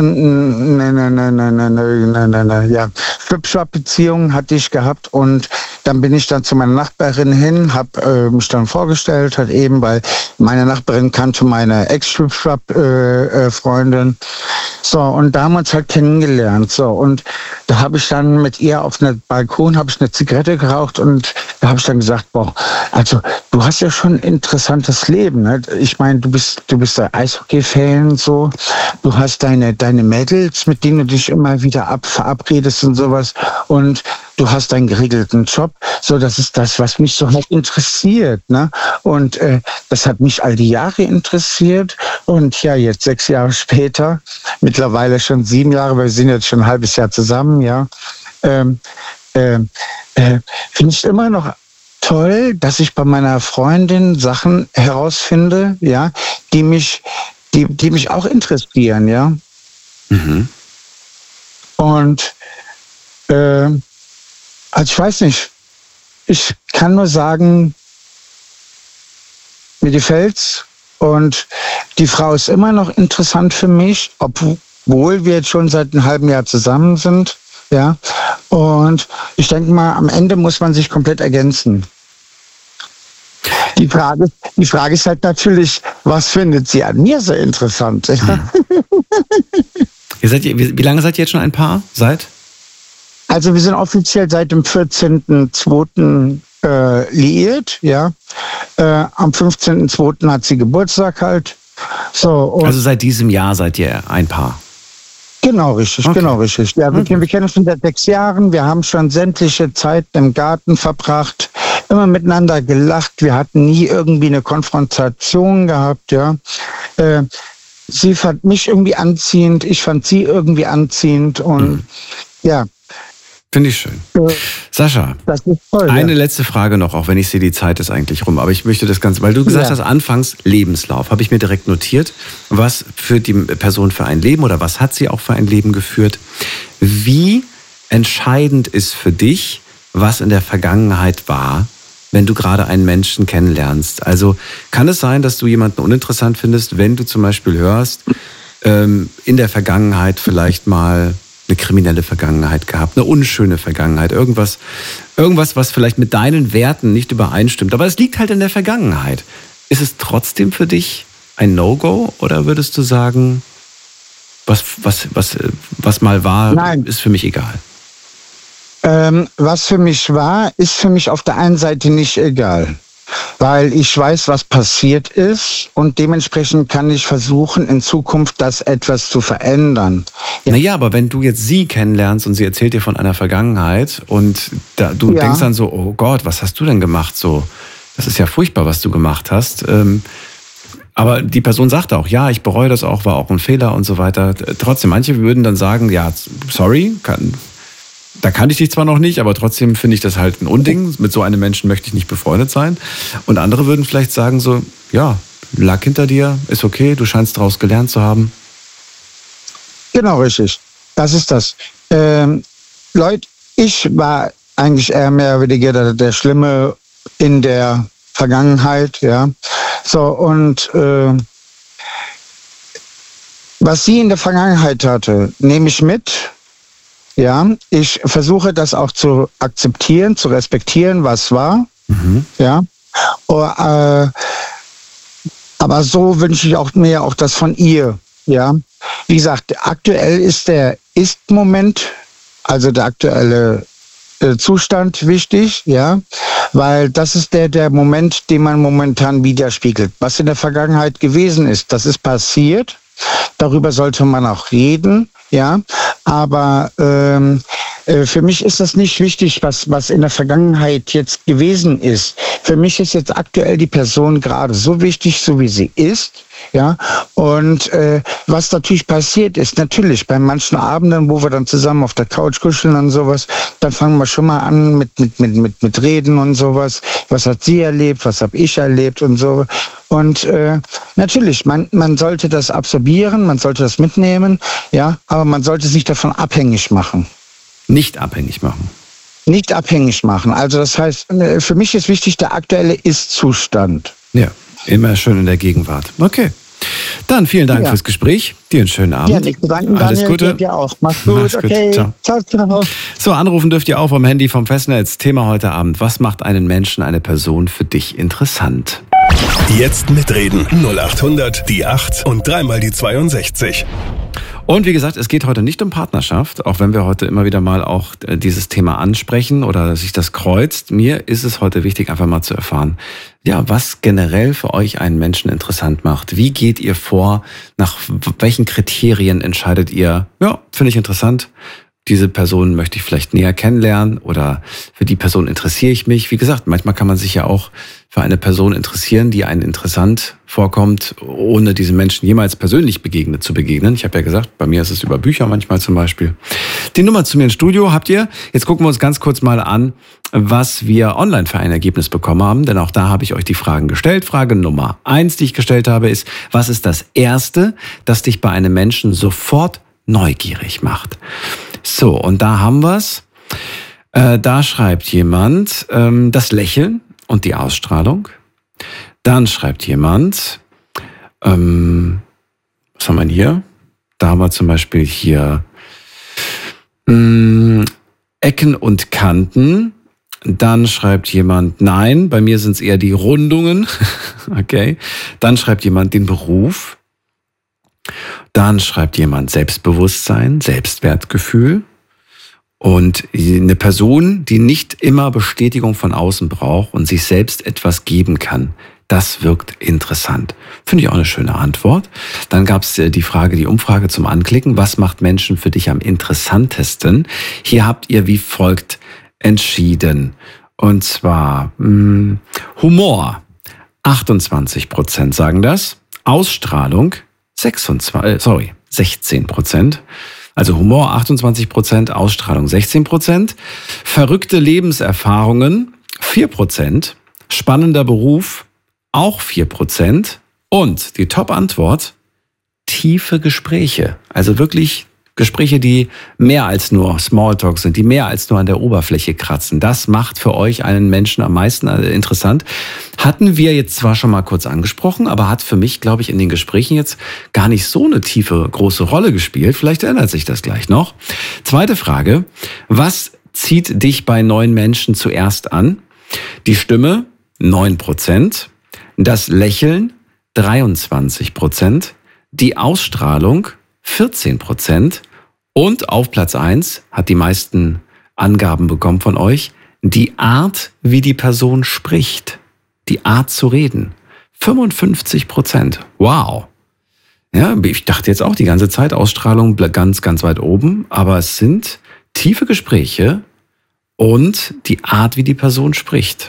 eine Strip-Shop-Beziehung hatte ich gehabt und dann bin ich dann zu meiner Nachbarin hin, habe mich dann vorgestellt, halt eben, weil meine Nachbarin kannte meine Ex-Strip-Shop-Freundin. So, und da haben wir uns halt kennengelernt. So, und da habe ich dann mit ihr auf einem Balkon habe ich eine Zigarette geraucht und da habe ich dann gesagt, boah, also du hast ja schon ein interessantes Leben. Ne? Ich meine, du bist der Eishockey-Fan, so. Du hast deine Mädels, mit denen du dich immer wieder verabredest und sowas. Und du hast einen geregelten Job. So, das ist das, was mich so halt interessiert. Ne? Und das hat mich all die Jahre interessiert. Und ja, jetzt 6 Jahre später, mittlerweile schon 7 Jahre, weil wir sind jetzt schon ein halbes Jahr zusammen, ja. Finde ich immer noch toll, dass ich bei meiner Freundin Sachen herausfinde, ja, die mich auch interessieren, ja. Mhm. Und also ich weiß nicht, ich kann nur sagen, mir gefällt's und die Frau ist immer noch interessant für mich, obwohl wir jetzt schon seit einem halben Jahr zusammen sind, ja. Und ich denke mal, am Ende muss man sich komplett ergänzen. Die Frage ist halt natürlich, was findet sie an mir so interessant? Wie lange seid ihr jetzt schon ein Paar? Also wir sind offiziell seit dem 14.02. Liiert, ja. Am 15.02. hat sie Geburtstag halt. So, also seit diesem Jahr seid ihr ein Paar? Genau, richtig, okay. Genau, richtig. Ja, wir kennen uns schon seit 6 Jahren. Wir haben schon sämtliche Zeit im Garten verbracht, immer miteinander gelacht. Wir hatten nie irgendwie eine Konfrontation gehabt, ja. Sie fand mich irgendwie anziehend, ich fand sie irgendwie anziehend und ja. Finde ich schön. Sascha, das ist toll, eine letzte Frage noch, auch wenn ich sehe, die Zeit ist eigentlich rum. Aber ich möchte das Ganze, weil du gesagt hast, anfangs Lebenslauf, habe ich mir direkt notiert. Was führt die Person für ein Leben oder was hat sie auch für ein Leben geführt? Wie entscheidend ist für dich, was in der Vergangenheit war, wenn du gerade einen Menschen kennenlernst? Also kann es sein, dass du jemanden uninteressant findest, wenn du zum Beispiel hörst, in der Vergangenheit vielleicht mal eine kriminelle Vergangenheit gehabt, eine unschöne Vergangenheit, irgendwas, was vielleicht mit deinen Werten nicht übereinstimmt. Aber es liegt halt in der Vergangenheit. Ist es trotzdem für dich ein No-Go oder würdest du sagen, was mal war, Nein. Ist für mich egal? Was für mich war, ist für mich auf der einen Seite nicht egal. Weil ich weiß, was passiert ist und dementsprechend kann ich versuchen, in Zukunft das etwas zu verändern. Naja, aber wenn du jetzt sie kennenlernst und sie erzählt dir von einer Vergangenheit und du denkst dann so, oh Gott, was hast du denn gemacht? So, das ist ja furchtbar, was du gemacht hast. Aber die Person sagt auch, ja, ich bereue das auch, war auch ein Fehler und so weiter. Trotzdem, manche würden dann sagen, ja, sorry, da kannte ich dich zwar noch nicht, aber trotzdem finde ich das halt ein Unding. Mit so einem Menschen möchte ich nicht befreundet sein. Und andere würden vielleicht sagen so, ja, lag hinter dir, ist okay, du scheinst daraus gelernt zu haben. Genau, richtig. Das ist das. Leute, ich war eigentlich eher mehr oder weniger der Schlimme in der Vergangenheit, ja. So, und was sie in der Vergangenheit hatte, nehme ich mit. Ja, ich versuche das auch zu akzeptieren, zu respektieren, was war. Mhm. Ja, aber so wünsche ich mir auch das von ihr. Ja, wie gesagt, aktuell ist der Ist-Moment, also der aktuelle Zustand wichtig, ja, weil das ist der Moment, den man momentan widerspiegelt. Was in der Vergangenheit gewesen ist, das ist passiert. Darüber sollte man auch reden. Ja, aber für mich ist das nicht wichtig, was in der Vergangenheit jetzt gewesen ist. Für mich ist jetzt aktuell die Person gerade so wichtig, so wie sie ist. Ja, und was natürlich passiert ist, natürlich bei manchen Abenden, wo wir dann zusammen auf der Couch kuscheln und sowas, dann fangen wir schon mal an mit Reden und sowas. Was hat sie erlebt, was habe ich erlebt und so. Und natürlich, man sollte das absorbieren, man sollte das mitnehmen, ja, aber man sollte sich davon abhängig machen. Nicht abhängig machen. Nicht abhängig machen. Also das heißt, für mich ist wichtig der aktuelle Ist-Zustand. Ja, immer schön in der Gegenwart. Okay. Dann vielen Dank fürs Gespräch. Dir einen schönen Abend. Ja, nicht bedanken, Alles Daniel, Gute. dir auch. Mach's gut, okay. Ciao. Ciao. So, anrufen dürft ihr auch vom Handy vom Festnetz. Thema heute Abend: Was macht einen Menschen, eine Person für dich interessant? Jetzt mitreden. 0800 die 8 und dreimal die 62. Und wie gesagt, es geht heute nicht um Partnerschaft, auch wenn wir heute immer wieder mal auch dieses Thema ansprechen oder sich das kreuzt. Mir ist es heute wichtig, einfach mal zu erfahren, ja, was generell für euch einen Menschen interessant macht. Wie geht ihr vor? Nach welchen Kriterien entscheidet ihr, ja, finde ich interessant, diese Person möchte ich vielleicht näher kennenlernen oder für die Person interessiere ich mich. Wie gesagt, manchmal kann man sich ja auch für eine Person interessieren, die einem interessant vorkommt, ohne diesem Menschen jemals persönlich zu begegnen. Ich habe ja gesagt, bei mir ist es über Bücher manchmal zum Beispiel. Die Nummer zu mir ins Studio habt ihr. Jetzt gucken wir uns ganz kurz mal an, was wir online für ein Ergebnis bekommen haben. Denn auch da habe ich euch die Fragen gestellt. Frage Nummer 1, die ich gestellt habe, ist: Was ist das Erste, das dich bei einem Menschen sofort neugierig macht? So, und da haben wir's. Da schreibt jemand das Lächeln und die Ausstrahlung. Dann schreibt jemand, was haben wir hier? Da haben wir zum Beispiel hier Ecken und Kanten. Dann schreibt jemand, nein, bei mir sind es eher die Rundungen. Okay. Dann schreibt jemand den Beruf. Dann schreibt jemand Selbstbewusstsein, Selbstwertgefühl. Und eine Person, die nicht immer Bestätigung von außen braucht und sich selbst etwas geben kann, das wirkt interessant. Finde ich auch eine schöne Antwort. Dann gab es die Umfrage zum Anklicken. Was macht Menschen für dich am interessantesten? Hier habt ihr wie folgt entschieden. Und zwar Humor. 28% sagen das. Ausstrahlung 16%. Also Humor 28%, Ausstrahlung 16%, verrückte Lebenserfahrungen 4%, spannender Beruf auch 4% und die Top-Antwort: tiefe Gespräche. Also wirklich Gespräche, die mehr als nur Smalltalk sind, die mehr als nur an der Oberfläche kratzen. Das macht für euch einen Menschen am meisten interessant. Hatten wir jetzt zwar schon mal kurz angesprochen, aber hat für mich, glaube ich, in den Gesprächen jetzt gar nicht so eine tiefe, große Rolle gespielt. Vielleicht ändert sich das gleich noch. Zweite Frage: Was zieht dich bei neuen Menschen zuerst an? Die Stimme 9%, das Lächeln 23%, die Ausstrahlung 14% und auf Platz 1 hat die meisten Angaben bekommen von euch die Art, wie die Person spricht, die Art zu reden. 55%. Wow. Ja, ich dachte jetzt auch die ganze Zeit, Ausstrahlung ganz, ganz weit oben, aber es sind tiefe Gespräche und die Art, wie die Person spricht.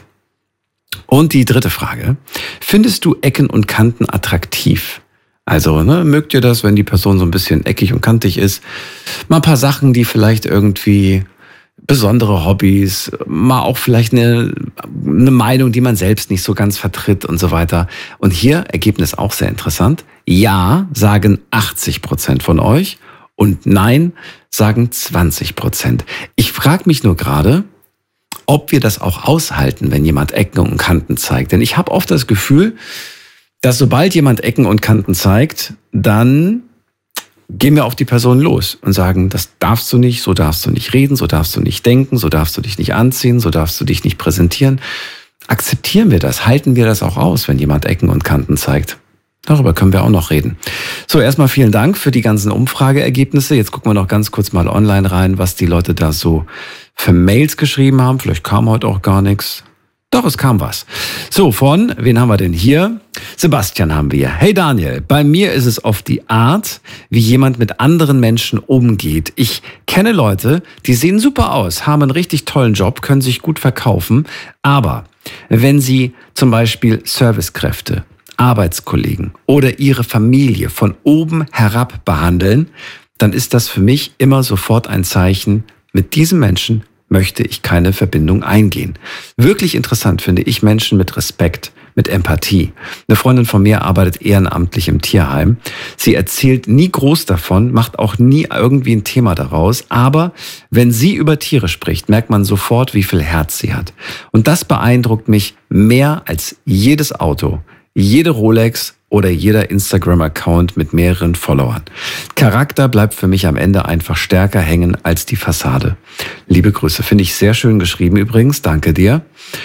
Und die dritte Frage: Findest du Ecken und Kanten attraktiv? Also, mögt ihr das, wenn die Person so ein bisschen eckig und kantig ist? Mal ein paar Sachen, die vielleicht irgendwie besondere Hobbys, mal auch vielleicht eine Meinung, die man selbst nicht so ganz vertritt und so weiter. Und hier, Ergebnis auch sehr interessant: Ja, sagen 80% von euch und Nein, sagen 20%. Ich frage mich nur gerade, ob wir das auch aushalten, wenn jemand Ecken und Kanten zeigt. Denn ich habe oft das Gefühl, dass sobald jemand Ecken und Kanten zeigt, dann gehen wir auf die Person los und sagen, das darfst du nicht, so darfst du nicht reden, so darfst du nicht denken, so darfst du dich nicht anziehen, so darfst du dich nicht präsentieren. Akzeptieren wir das? Halten wir das auch aus, wenn jemand Ecken und Kanten zeigt? Darüber können wir auch noch reden. So, erstmal vielen Dank für die ganzen Umfrageergebnisse. Jetzt gucken wir noch ganz kurz mal online rein, was die Leute da so für Mails geschrieben haben. Vielleicht kam heute auch gar nichts. Doch, es kam was. So, wen haben wir denn hier? Sebastian haben wir. Hey Daniel, bei mir ist es oft die Art, wie jemand mit anderen Menschen umgeht. Ich kenne Leute, die sehen super aus, haben einen richtig tollen Job, können sich gut verkaufen, aber wenn sie zum Beispiel Servicekräfte, Arbeitskollegen oder ihre Familie von oben herab behandeln, dann ist das für mich immer sofort ein Zeichen: Mit diesem Menschen möchte ich keine Verbindung eingehen. Wirklich interessant finde ich Menschen mit Respekt, mit Empathie. Eine Freundin von mir arbeitet ehrenamtlich im Tierheim. Sie erzählt nie groß davon, macht auch nie irgendwie ein Thema daraus, aber wenn sie über Tiere spricht, merkt man sofort, wie viel Herz sie hat. Und das beeindruckt mich mehr als jedes Auto, jede Rolex oder jeder Instagram-Account mit mehreren Followern. Charakter bleibt für mich am Ende einfach stärker hängen als die Fassade. Liebe Grüße, finde ich sehr schön geschrieben übrigens, danke dir.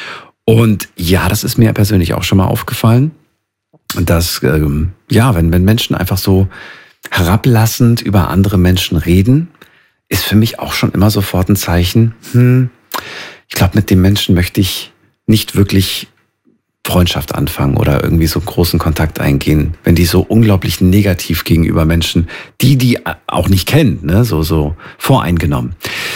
Und ja, das ist mir persönlich auch schon mal aufgefallen, dass, wenn Menschen einfach so herablassend über andere Menschen reden, ist für mich auch schon immer sofort ein Zeichen, ich glaube, mit dem Menschen möchte ich nicht wirklich Freundschaft anfangen oder irgendwie so großen Kontakt eingehen, wenn die so unglaublich negativ gegenüber Menschen, die auch nicht kennt, ne, so voreingenommen.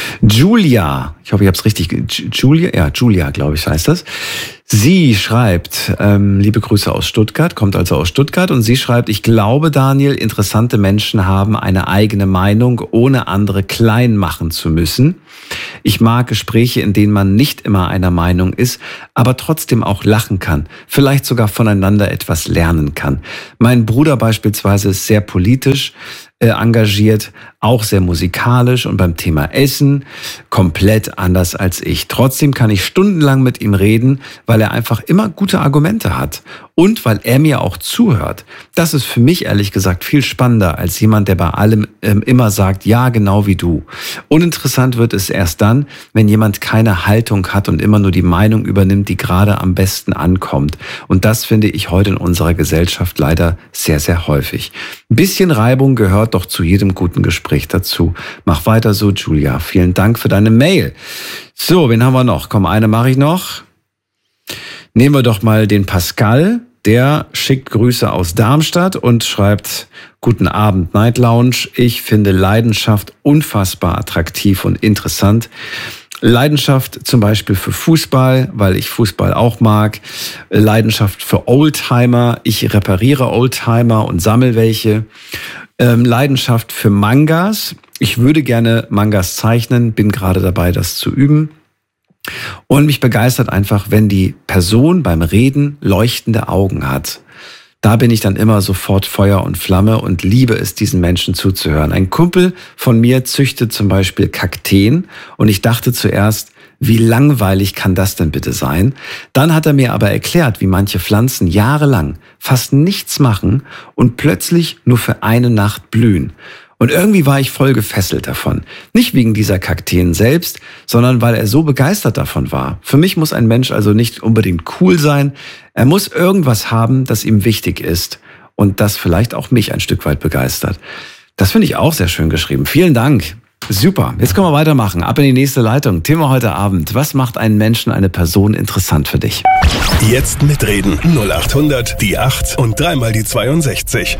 Julia, ich hoffe, ich habe es richtig, Julia, glaube ich, heißt das. Sie schreibt, liebe Grüße aus Stuttgart, kommt also aus Stuttgart und sie schreibt, ich glaube, Daniel, interessante Menschen haben eine eigene Meinung, ohne andere klein machen zu müssen. Ich mag Gespräche, in denen man nicht immer einer Meinung ist, aber trotzdem auch lachen kann, vielleicht sogar voneinander etwas lernen kann. Mein Bruder beispielsweise ist sehr politisch engagiert, auch sehr musikalisch und beim Thema Essen komplett anders als ich. Trotzdem kann ich stundenlang mit ihm reden, weil er einfach immer gute Argumente hat und weil er mir auch zuhört. Das ist für mich ehrlich gesagt viel spannender als jemand, der bei allem immer sagt, ja, genau wie du. Uninteressant wird es erst dann, wenn jemand keine Haltung hat und immer nur die Meinung übernimmt, die gerade am besten ankommt. Und das finde ich heute in unserer Gesellschaft leider sehr, sehr häufig. Ein bisschen Reibung gehört doch zu jedem guten Gespräch dazu. Mach weiter so, Julia. Vielen Dank für deine Mail. So, wen haben wir noch? Komm, eine mache ich noch. Nehmen wir doch mal den Pascal. Der schickt Grüße aus Darmstadt und schreibt, guten Abend, Night Lounge. Ich finde Leidenschaft unfassbar attraktiv und interessant. Leidenschaft zum Beispiel für Fußball, weil ich Fußball auch mag. Leidenschaft für Oldtimer. Ich repariere Oldtimer und sammle welche. Leidenschaft für Mangas. Ich würde gerne Mangas zeichnen, bin gerade dabei, das zu üben. Und mich begeistert einfach, wenn die Person beim Reden leuchtende Augen hat. Da bin ich dann immer sofort Feuer und Flamme und liebe es, diesen Menschen zuzuhören. Ein Kumpel von mir züchtet zum Beispiel Kakteen und ich dachte zuerst, wie langweilig kann das denn bitte sein? Dann hat er mir aber erklärt, wie manche Pflanzen jahrelang fast nichts machen und plötzlich nur für eine Nacht blühen. Und irgendwie war ich voll gefesselt davon. Nicht wegen dieser Kakteen selbst, sondern weil er so begeistert davon war. Für mich muss ein Mensch also nicht unbedingt cool sein. Er muss irgendwas haben, das ihm wichtig ist und das vielleicht auch mich ein Stück weit begeistert. Das finde ich auch sehr schön geschrieben. Vielen Dank. Super. Jetzt können wir weitermachen. Ab in die nächste Leitung. Thema heute Abend. Was macht einen Menschen, eine Person interessant für dich? Jetzt mitreden. 0800 die 8 und dreimal die 62.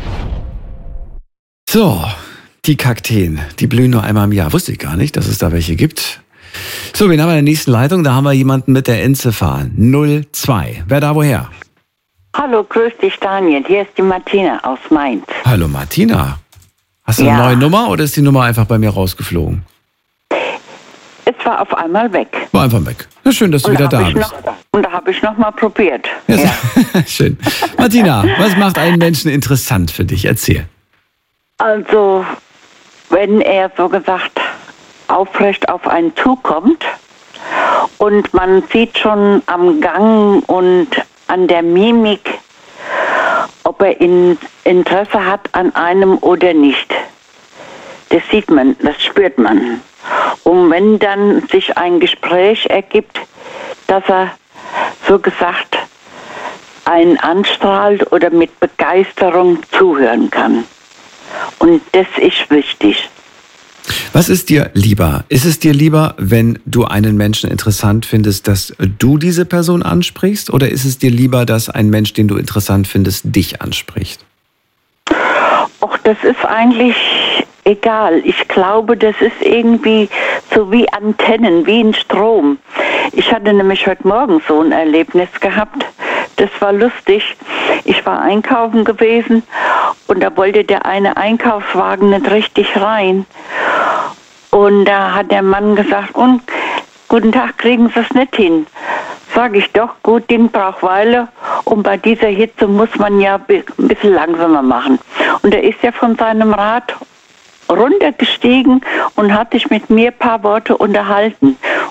So. Die Kakteen, die blühen nur einmal im Jahr. Wusste ich gar nicht, dass es da welche gibt. So, wen haben wir in der nächsten Leitung? Da haben wir jemanden mit der Endziffer 02. Wer da woher? Hallo, grüß dich Daniel. Hier ist die Martina aus Mainz. Hallo Martina. Hast du eine neue Nummer oder ist die Nummer einfach bei mir rausgeflogen? Es war auf einmal weg. War einfach weg. Na schön, dass du wieder da bist. Und da habe ich noch mal probiert. Ja. Schön. Martina, was macht einen Menschen interessant für dich? Erzähl. Also, wenn er so gesagt aufrecht auf einen zukommt und man sieht schon am Gang und an der Mimik, ob er Interesse hat an einem oder nicht. Das sieht man, das spürt man. Und wenn dann sich ein Gespräch ergibt, dass er so gesagt einen anstrahlt oder mit Begeisterung zuhören kann. Und das ist wichtig. Was ist dir lieber? Ist es dir lieber, wenn du einen Menschen interessant findest, dass du diese Person ansprichst? Oder ist es dir lieber, dass ein Mensch, den du interessant findest, dich anspricht? Och, das ist eigentlich egal. Ich glaube, das ist irgendwie so wie Antennen, wie ein Strom. Ich hatte nämlich heute Morgen so ein Erlebnis gehabt. Das war lustig. Ich war einkaufen gewesen und da wollte der eine Einkaufswagen nicht richtig rein. Und da hat der Mann gesagt, und guten Tag, kriegen Sie es nicht hin? Sag ich doch, gut, Ding braucht Weile und bei dieser Hitze muss man ja ein bisschen langsamer machen. Und er ist ja von seinem Rad runtergestiegen und hat sich mit mir ein paar Worte unterhalten.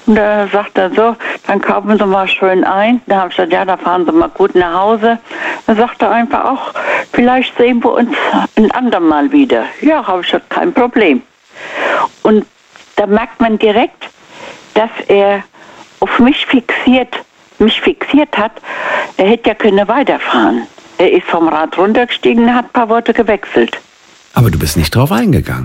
Und da sagt er so, dann kaufen Sie mal schön ein. Da habe ich gesagt, ja, da fahren Sie mal gut nach Hause. Dann sagt er einfach auch, vielleicht sehen wir uns ein andermal wieder. Ja, habe ich gesagt, kein Problem. Und da merkt man direkt, dass er auf mich fixiert hat. Er hätte ja können weiterfahren. Er ist vom Rad runtergestiegen und hat ein paar Worte gewechselt. Aber du bist nicht drauf eingegangen.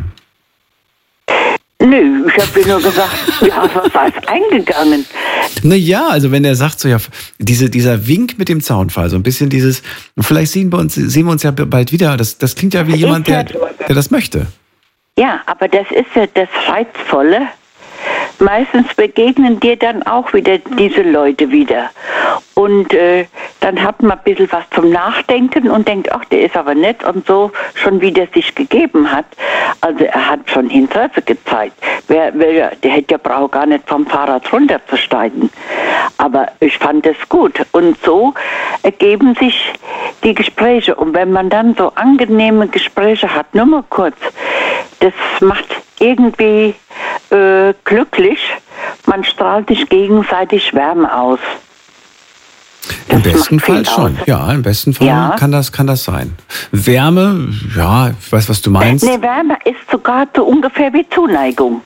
Nö, ich habe dir nur gesagt, ja, was heißt eingegangen? Naja, also wenn er sagt, so ja, dieser Wink mit dem Zaunpfahl, so ein bisschen dieses, vielleicht sehen wir uns ja bald wieder, das klingt ja wie jemand, der das möchte. Ja, aber das ist ja das Reizvolle. Meistens begegnen dir dann auch wieder diese Leute wieder. Und dann hat man ein bisschen was zum Nachdenken und denkt, ach, der ist aber nett und so, schon wie der sich gegeben hat. Also er hat schon Interesse gezeigt. Der hätte ja braucht gar nicht vom Fahrrad runterzusteigen. Aber ich fand es gut. Und so ergeben sich die Gespräche. Und wenn man dann so angenehme Gespräche hat, nur mal kurz, das macht irgendwie glücklich. Man strahlt sich gegenseitig Wärme aus. Im besten Fall schon. Ja, im besten Fall kann das sein. Wärme, ja, ich weiß, was du meinst. Nee, Wärme ist sogar so ungefähr wie Zuneigung.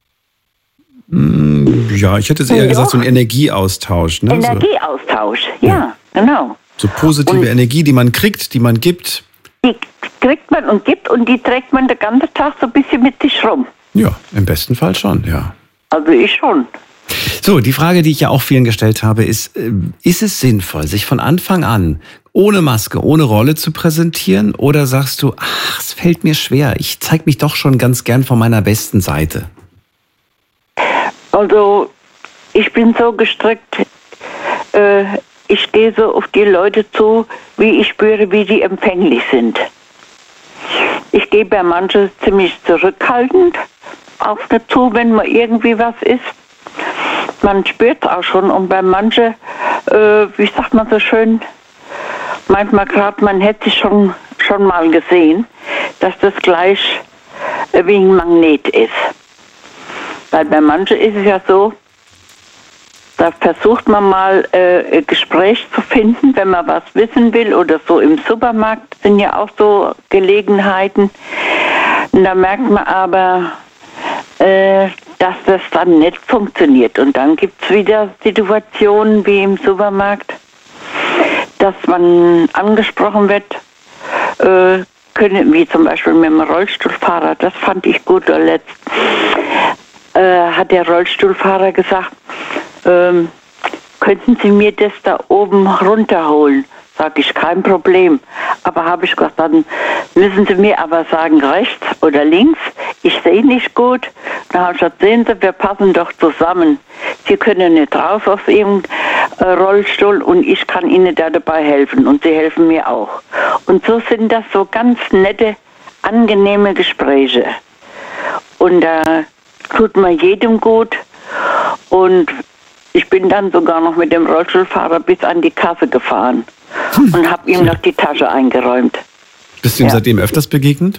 Ja, ich hätte eher gesagt, so ein Energieaustausch. Ne? Energieaustausch, ja, genau. So positive Energie, die man kriegt, die man gibt. Die kriegt man und gibt und die trägt man den ganzen Tag so ein bisschen mit sich rum. Ja, im besten Fall schon, ja. Also ich schon. So, die Frage, die ich ja auch vielen gestellt habe, ist es sinnvoll, sich von Anfang an ohne Maske, ohne Rolle zu präsentieren? Oder sagst du, ach, es fällt mir schwer, ich zeige mich doch schon ganz gern von meiner besten Seite? Also, ich bin so gestrickt, ich gehe so auf die Leute zu, wie ich spüre, wie die empfänglich sind. Ich gehe bei manchen ziemlich zurückhaltend auf dazu, wenn mal irgendwie was ist. Man spürt es auch schon und bei manchen, wie sagt man so schön, manchmal gerade, man hätte sich schon mal gesehen, dass das gleich wie ein Magnet ist. Weil bei manchen ist es ja so, da versucht man mal ein Gespräch zu finden, wenn man was wissen will oder so im Supermarkt sind ja auch so Gelegenheiten. Und da merkt man aber, dass das dann nicht funktioniert. Und dann gibt es wieder Situationen wie im Supermarkt, dass man angesprochen wird, wie zum Beispiel mit dem Rollstuhlfahrer, das fand ich gut zuletzt, hat der Rollstuhlfahrer gesagt, könnten Sie mir das da oben runterholen? Sag ich, kein Problem. Aber habe ich gesagt, dann müssen Sie mir aber sagen, rechts oder links. Ich sehe nicht gut. Dann habe ich gesagt, sehen Sie, wir passen doch zusammen. Sie können nicht raus aus Ihrem Rollstuhl und ich kann Ihnen da dabei helfen. Und Sie helfen mir auch. Und so sind das so ganz nette, angenehme Gespräche. Und da tut man jedem gut. Und ich bin dann sogar noch mit dem Rollstuhlfahrer bis an die Kasse gefahren und habe ihm noch die Tasche eingeräumt. Bist du ihm seitdem öfters begegnet?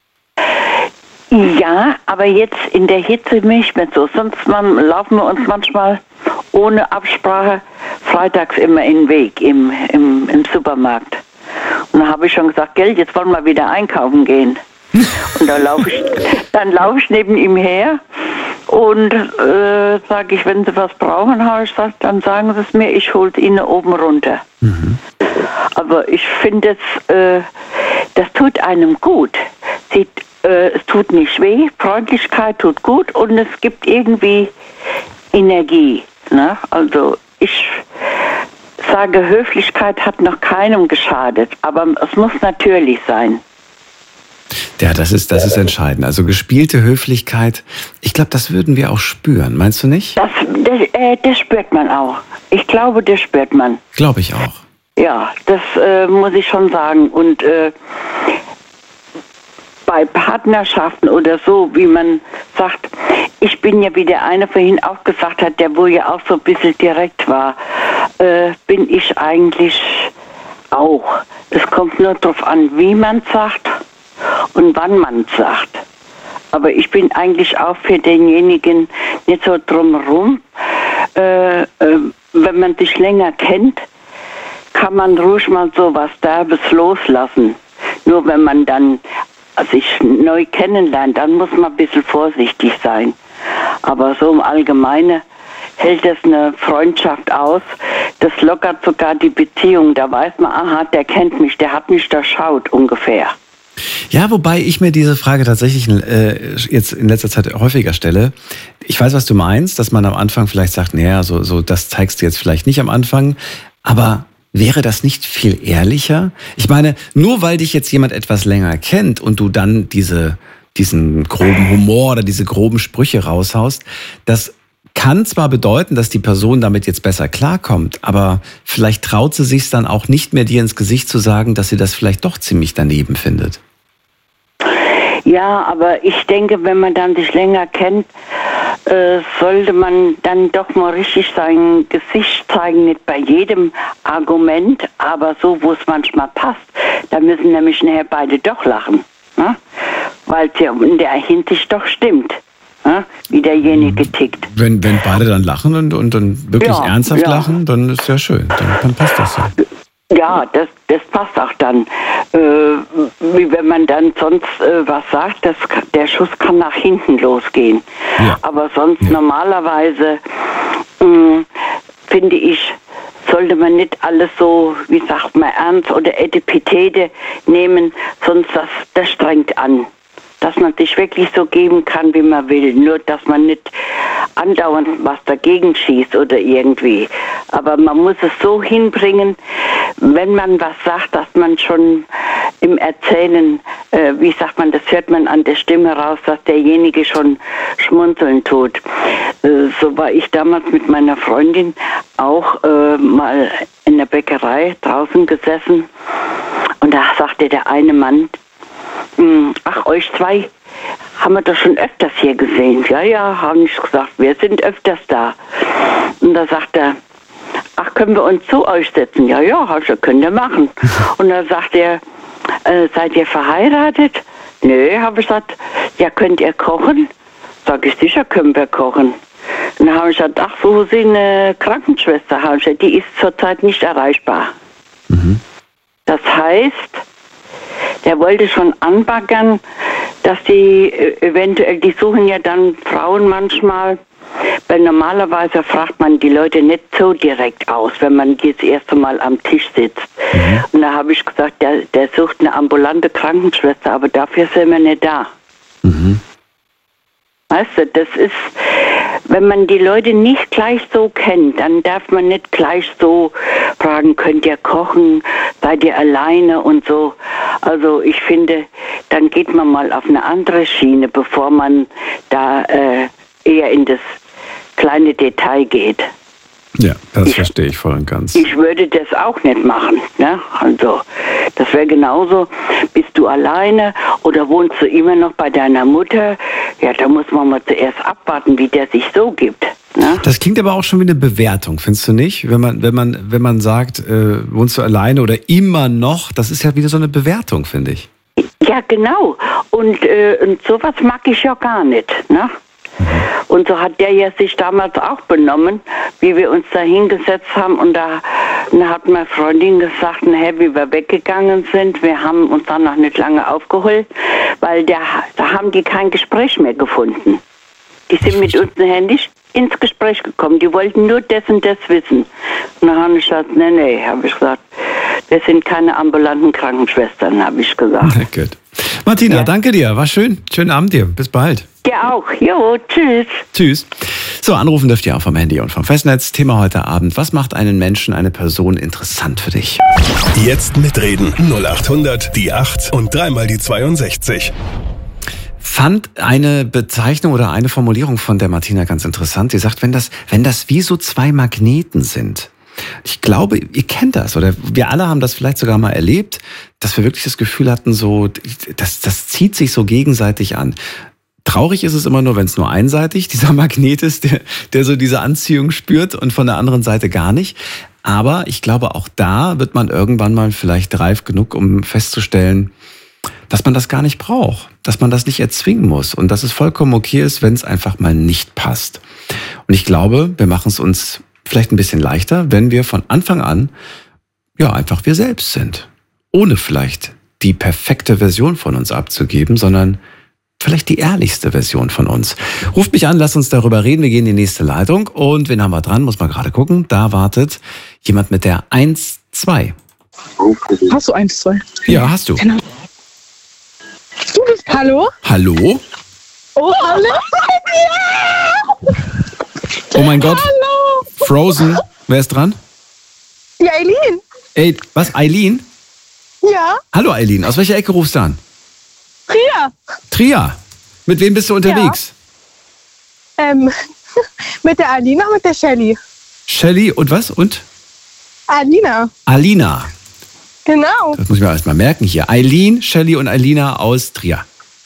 Ja, aber jetzt in der Hitze nicht mehr so. Sonst laufen wir uns manchmal ohne Absprache freitags immer in den Weg im Supermarkt. Und da habe ich schon gesagt, Geld, jetzt wollen wir wieder einkaufen gehen. Und dann laufe ich neben ihm her und sage ich, wenn Sie was brauchen, habe ich gesagt, dann sagen Sie es mir, ich hole es Ihnen oben runter. Mhm. Aber ich finde, das tut einem gut. Es tut nicht weh, Freundlichkeit tut gut und es gibt irgendwie Energie. Ne? Also ich sage, Höflichkeit hat noch keinem geschadet, aber es muss natürlich sein. Ja, das ist entscheidend. Also gespielte Höflichkeit, ich glaube, das würden wir auch spüren. Meinst du nicht? Das spürt man auch. Ich glaube, das spürt man. Glaube ich auch. Ja, das muss ich schon sagen. Und bei Partnerschaften oder so, wie man sagt, ich bin ja, wie der eine vorhin auch gesagt hat, der wo ja auch so ein bisschen direkt war, bin ich eigentlich auch. Es kommt nur darauf an, wie man sagt und wann man sagt. Aber ich bin eigentlich auch für denjenigen, nicht so drumherum. Wenn man sich länger kennt, kann man ruhig mal so was Derbes loslassen. Nur wenn man dann sich neu kennenlernt, dann muss man ein bisschen vorsichtig sein. Aber so im Allgemeinen hält es eine Freundschaft aus. Das lockert sogar die Beziehung. Da weiß man, aha, der kennt mich, der hat mich durchschaut ungefähr. Ja, wobei ich mir diese Frage tatsächlich jetzt in letzter Zeit häufiger stelle. Ich weiß, was du meinst, dass man am Anfang vielleicht sagt, naja, so das zeigst du jetzt vielleicht nicht am Anfang. Aber wäre das nicht viel ehrlicher? Ich meine, nur weil dich jetzt jemand etwas länger kennt und du dann diesen groben Humor oder diese groben Sprüche raushaust, das kann zwar bedeuten, dass die Person damit jetzt besser klarkommt, aber vielleicht traut sie sich dann auch nicht mehr, dir ins Gesicht zu sagen, dass sie das vielleicht doch ziemlich daneben findet. Ja, aber ich denke, wenn man dann sich länger kennt, sollte man dann doch mal richtig sein Gesicht zeigen, nicht bei jedem Argument, aber so, wo es manchmal passt. Da müssen nämlich nachher beide doch lachen, ne? Weil es ja in der Hinsicht doch stimmt, ne? Wie derjenige tickt. Wenn beide dann lachen und dann wirklich ernsthaft lachen, dann ist ja schön, dann passt das ja. Ja, das passt auch dann. Wie wenn man dann sonst was sagt, der Schuss kann nach hinten losgehen. Ja. Aber sonst normalerweise, finde ich, sollte man nicht alles so, wie sagt man, ernst oder Etepetete nehmen, sonst das strengt an. Dass man sich wirklich so geben kann, wie man will. Nur, dass man nicht andauernd was dagegen schießt oder irgendwie. Aber man muss es so hinbringen, wenn man was sagt, dass man schon im Erzählen, wie sagt man, das hört man an der Stimme raus, dass derjenige schon schmunzeln tut. So war ich damals mit meiner Freundin auch mal in der Bäckerei draußen gesessen. Und da sagte der eine Mann, ach, euch zwei haben wir doch schon öfters hier gesehen. Ja, haben ich gesagt, wir sind öfters da. Und da sagt er, ach, können wir uns zu euch setzen? Ja, könnt ihr machen. Und dann sagt er, seid ihr verheiratet? Nö, habe ich gesagt, ja, könnt ihr kochen? Sag ich, sicher können wir kochen. Und dann habe ich gesagt, ach, wo Sie eine Krankenschwester haben? Die ist zurzeit nicht erreichbar. Mhm. Das heißt, der wollte schon anbaggern, dass die eventuell, die suchen ja dann Frauen manchmal, weil normalerweise fragt man die Leute nicht so direkt aus, wenn man jetzt erst einmal am Tisch sitzt. Mhm. Und da habe ich gesagt, der sucht eine ambulante Krankenschwester, aber dafür sind wir nicht da. Mhm. Weißt du, das ist, wenn man die Leute nicht gleich so kennt, dann darf man nicht gleich so fragen, könnt ihr kochen, seid ihr alleine und so. Also ich finde, dann geht man mal auf eine andere Schiene, bevor man da eher in das kleine Detail geht. Ja, das verstehe ich voll und ganz. Ich würde das auch nicht machen, ne? Also, das wäre genauso, bist du alleine oder wohnst du immer noch bei deiner Mutter? Ja, da muss man mal zuerst abwarten, wie der sich so gibt. Ne? Das klingt aber auch schon wie eine Bewertung, findest du nicht? Wenn man sagt, wohnst du alleine oder immer noch, das ist ja wieder so eine Bewertung, finde ich. Ja, genau. Und sowas mag ich ja gar nicht, ne? Und so hat der ja sich damals auch benommen, wie wir uns da hingesetzt haben. Und da hat meine Freundin gesagt, wie wir weggegangen sind. Wir haben uns dann noch nicht lange aufgeholt, weil da haben die kein Gespräch mehr gefunden. Die sind mit uns nicht ins Gespräch gekommen. Die wollten nur das und das wissen. Und dann habe ich gesagt, nee, habe ich gesagt, wir sind keine ambulanten Krankenschwestern, habe ich gesagt. Na gut. Martina, danke dir. War schön. Schönen Abend dir. Bis bald. Ja auch. Jo, tschüss. Tschüss. So, anrufen dürft ihr auch vom Handy und vom Festnetz. Thema heute Abend. Was macht einen Menschen, eine Person interessant für dich? Jetzt mitreden. 0800 die 8 und dreimal die 62. Fand eine Bezeichnung oder eine Formulierung von der Martina ganz interessant. Sie sagt, wenn das wie so zwei Magneten sind. Ich glaube, ihr kennt das oder wir alle haben das vielleicht sogar mal erlebt, dass wir wirklich das Gefühl hatten, so das zieht sich so gegenseitig an. Traurig ist es immer nur, wenn es nur einseitig dieser Magnet ist, der so diese Anziehung spürt und von der anderen Seite gar nicht. Aber ich glaube, auch da wird man irgendwann mal vielleicht reif genug, um festzustellen, dass man das gar nicht braucht. dass man das nicht erzwingen muss und dass es vollkommen okay ist, wenn es einfach mal nicht passt. Und ich glaube, wir machen es uns vielleicht ein bisschen leichter, wenn wir von Anfang an ja einfach wir selbst sind. Ohne vielleicht die perfekte Version von uns abzugeben, sondern vielleicht die ehrlichste Version von uns. Ruft mich an, lasst uns darüber reden. Wir gehen in die nächste Leitung. Und wen haben wir dran? Muss man gerade gucken. Da wartet jemand mit der 1-2. Hast du 1-2? Ja, hast du. Genau. Du bist Hallo? Hallo? Oh, hallo? Ja! Oh mein Gott. Hallo! Frozen. Wer ist dran? Ja, Eileen. Ey, was? Eileen? Ja, Hallo Eileen. Aus welcher Ecke rufst du an? Ria. Tria. Mit wem bist du unterwegs? Mit der Alina und mit der Shelly. Shelly und was? Und? Alina. Alina. Genau. Das muss ich mir erst mal merken hier. Eileen, Shelly und Alina aus Trier.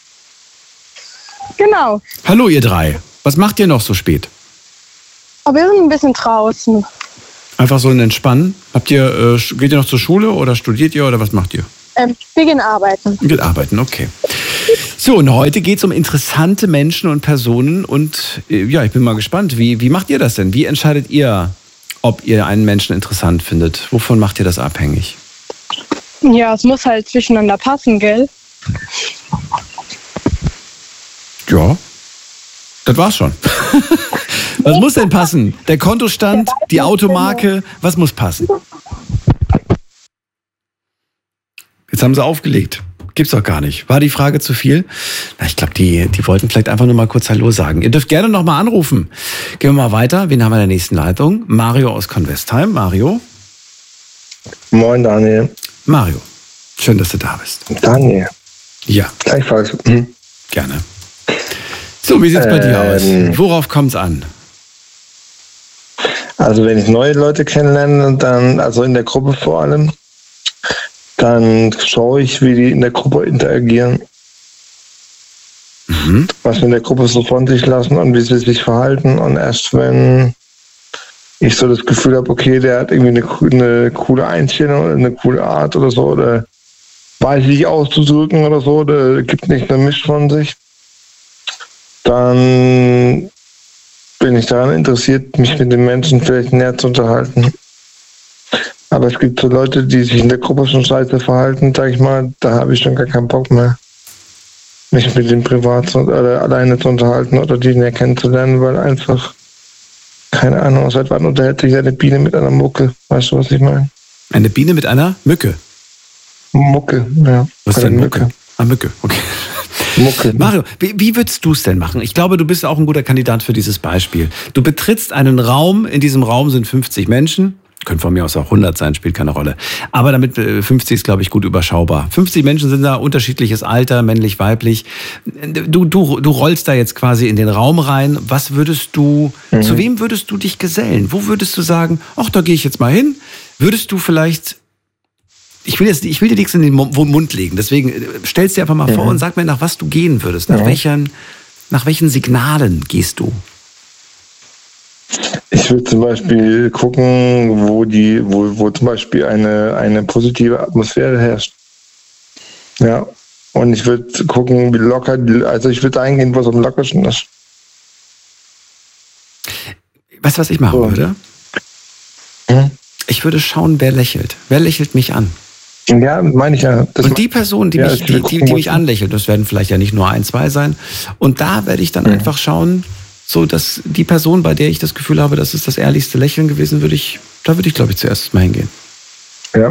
Genau. Hallo ihr drei. Was macht ihr noch so spät? Aber wir sind ein bisschen draußen. Einfach so ein Entspannen. Geht ihr noch zur Schule oder studiert ihr oder was macht ihr? Wir gehen arbeiten. Geht arbeiten, okay. So, und heute geht es um interessante Menschen und Personen und ja, ich bin mal gespannt. Wie macht ihr das denn? Wie entscheidet ihr, ob ihr einen Menschen interessant findet? Wovon macht ihr das abhängig? Ja, es muss halt zwischeneinander passen, gell? Ja, das war's schon. Was muss denn passen? Der Kontostand, die Automarke, was muss passen? Jetzt haben sie aufgelegt. Gibt's doch gar nicht. War die Frage zu viel? Na, ich glaube, die wollten vielleicht einfach nur mal kurz Hallo sagen. Ihr dürft gerne noch mal anrufen. Gehen wir mal weiter. Wen haben wir in der nächsten Leitung? Mario aus Convestheim. Mario? Moin, Daniel. Mario, schön, dass du da bist. Daniel. Ja. Gleichfalls. Gerne. So, wie sieht's bei dir aus? Worauf kommt's an? Also wenn ich neue Leute kennenlerne, dann, also in der Gruppe vor allem, dann schaue ich, wie die in der Gruppe interagieren. Was wir in der Gruppe so von sich lassen und wie sie sich verhalten. Und erst wenn ich so das Gefühl habe, okay, der hat irgendwie eine coole Einstellung oder eine coole Art oder so, oder weiß sich auszudrücken oder so, oder gibt nicht eine Misch von sich, dann bin ich daran interessiert, mich mit den Menschen vielleicht näher zu unterhalten. Aber es gibt so Leute, die sich in der Gruppe schon scheiße verhalten, sag ich mal, da habe ich schon gar keinen Bock mehr, mich mit denen privat oder alleine zu unterhalten oder die näher kennenzulernen, weil einfach, keine Ahnung, seit wann unterhält sich eine Biene mit einer Mucke? Weißt du, was ich meine? Eine Biene mit einer Mücke? Mucke, ja. Was ist denn Mucke? Ah, Mücke, okay. Mucke. Mario, wie würdest du es denn machen? Ich glaube, du bist auch ein guter Kandidat für dieses Beispiel. Du betrittst einen Raum, in diesem Raum sind 50 Menschen. Können von mir aus auch 100 sein, spielt keine Rolle. Aber damit 50 ist, glaube ich, gut überschaubar. 50 Menschen sind da, unterschiedliches Alter, männlich, weiblich. Du rollst da jetzt quasi in den Raum rein. Was würdest du, zu wem würdest du dich gesellen? Wo würdest du sagen, ach, da gehe ich jetzt mal hin? Würdest du vielleicht, ich will dir nichts in den Mund legen, deswegen stellst dir einfach mal vor und sag mir, nach was du gehen würdest. Nach welchen Signalen gehst du? Ich würde zum Beispiel gucken, wo zum Beispiel eine positive Atmosphäre herrscht. Ja. Und ich würde gucken, wie locker, also ich würde eingehen, wo es am lockersten ist. Weißt du, was ich machen würde? Ich würde schauen, wer lächelt. Wer lächelt mich an? Ja, meine ich ja. Und die Person, die mich anlächelt, das werden vielleicht ja nicht nur 1, 2 sein. Und da werde ich dann einfach schauen, so dass die Person, bei der ich das Gefühl habe, das ist das ehrlichste Lächeln gewesen, würde ich, glaube ich, zuerst mal hingehen. Ja,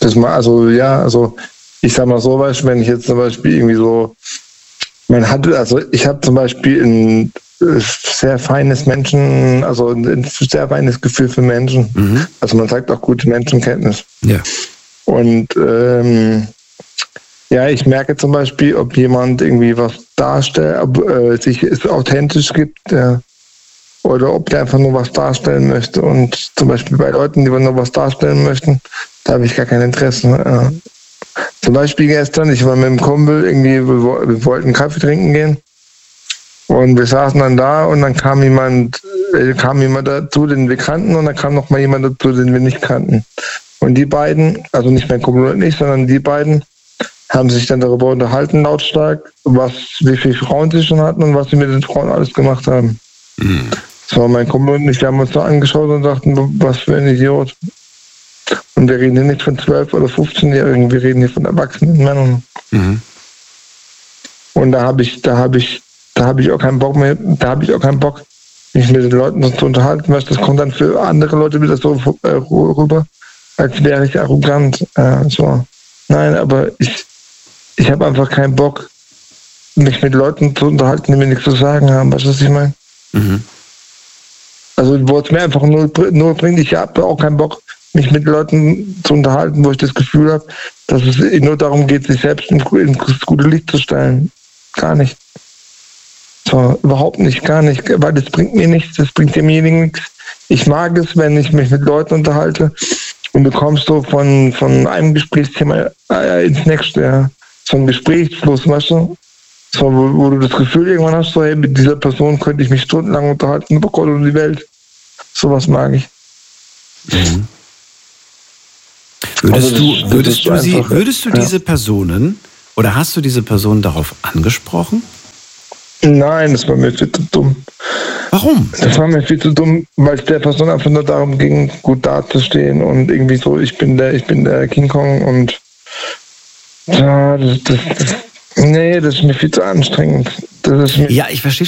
ich sag mal so, wenn ich jetzt zum Beispiel irgendwie so, ich habe zum Beispiel ein sehr feines ein sehr feines Gefühl für Menschen. Also man sagt auch gute Menschenkenntnis. Ja. Und ich merke zum Beispiel, ob jemand irgendwie was darstellt, ob sich es authentisch gibt, oder ob der einfach nur was darstellen möchte. Und zum Beispiel bei Leuten, die nur was darstellen möchten, da habe ich gar kein Interesse. Zum Beispiel gestern, ich war mit einem Kumpel, wir wollten Kaffee trinken gehen. Und wir saßen dann da und dann kam jemand dazu, den wir kannten, und dann kam noch mal jemand dazu, den wir nicht kannten. Und die beiden, also nicht mein Kumpel und ich, sondern die beiden, haben sich dann darüber unterhalten, lautstark, wie viele Frauen sie schon hatten und was sie mit den Frauen alles gemacht haben. Das war mein Kumpel und ich, wir haben uns so angeschaut und dachten, was für ein Idiot. Und wir reden hier nicht von 12- oder 15-Jährigen, wir reden hier von erwachsenen Männern. Und da habe ich auch keinen Bock mehr, mich mit den Leuten zu unterhalten, weil das kommt dann für andere Leute wieder so rüber, als wäre ich arrogant. So. Nein, aber ich habe einfach keinen Bock, mich mit Leuten zu unterhalten, die mir nichts zu sagen haben. Weißt du, was ich meine? Also, wo es mir einfach nur bringt, ich habe auch keinen Bock, mich mit Leuten zu unterhalten, wo ich das Gefühl habe, dass es nur darum geht, sich selbst ins gute Licht zu stellen. Gar nicht. So, überhaupt nicht, gar nicht, weil das bringt mir nichts, das bringt demjenigen nichts. Ich mag es, wenn ich mich mit Leuten unterhalte und du kommst so von einem Gesprächsthema ins nächste, ja. So ein Gesprächsfluss, weißt du? So, wo du das Gefühl irgendwann hast, so, hey, mit dieser Person könnte ich mich stundenlang unterhalten über Gott und die Welt. Sowas mag ich. Würdest du diese Personen oder hast du diese Personen darauf angesprochen? Nein, das war mir viel zu dumm. Warum? Das war mir viel zu dumm, weil es der Person einfach nur darum ging, gut dazustehen und irgendwie so, ich bin der King Kong und ja, das ist mir viel zu anstrengend. Ja, ich verstehe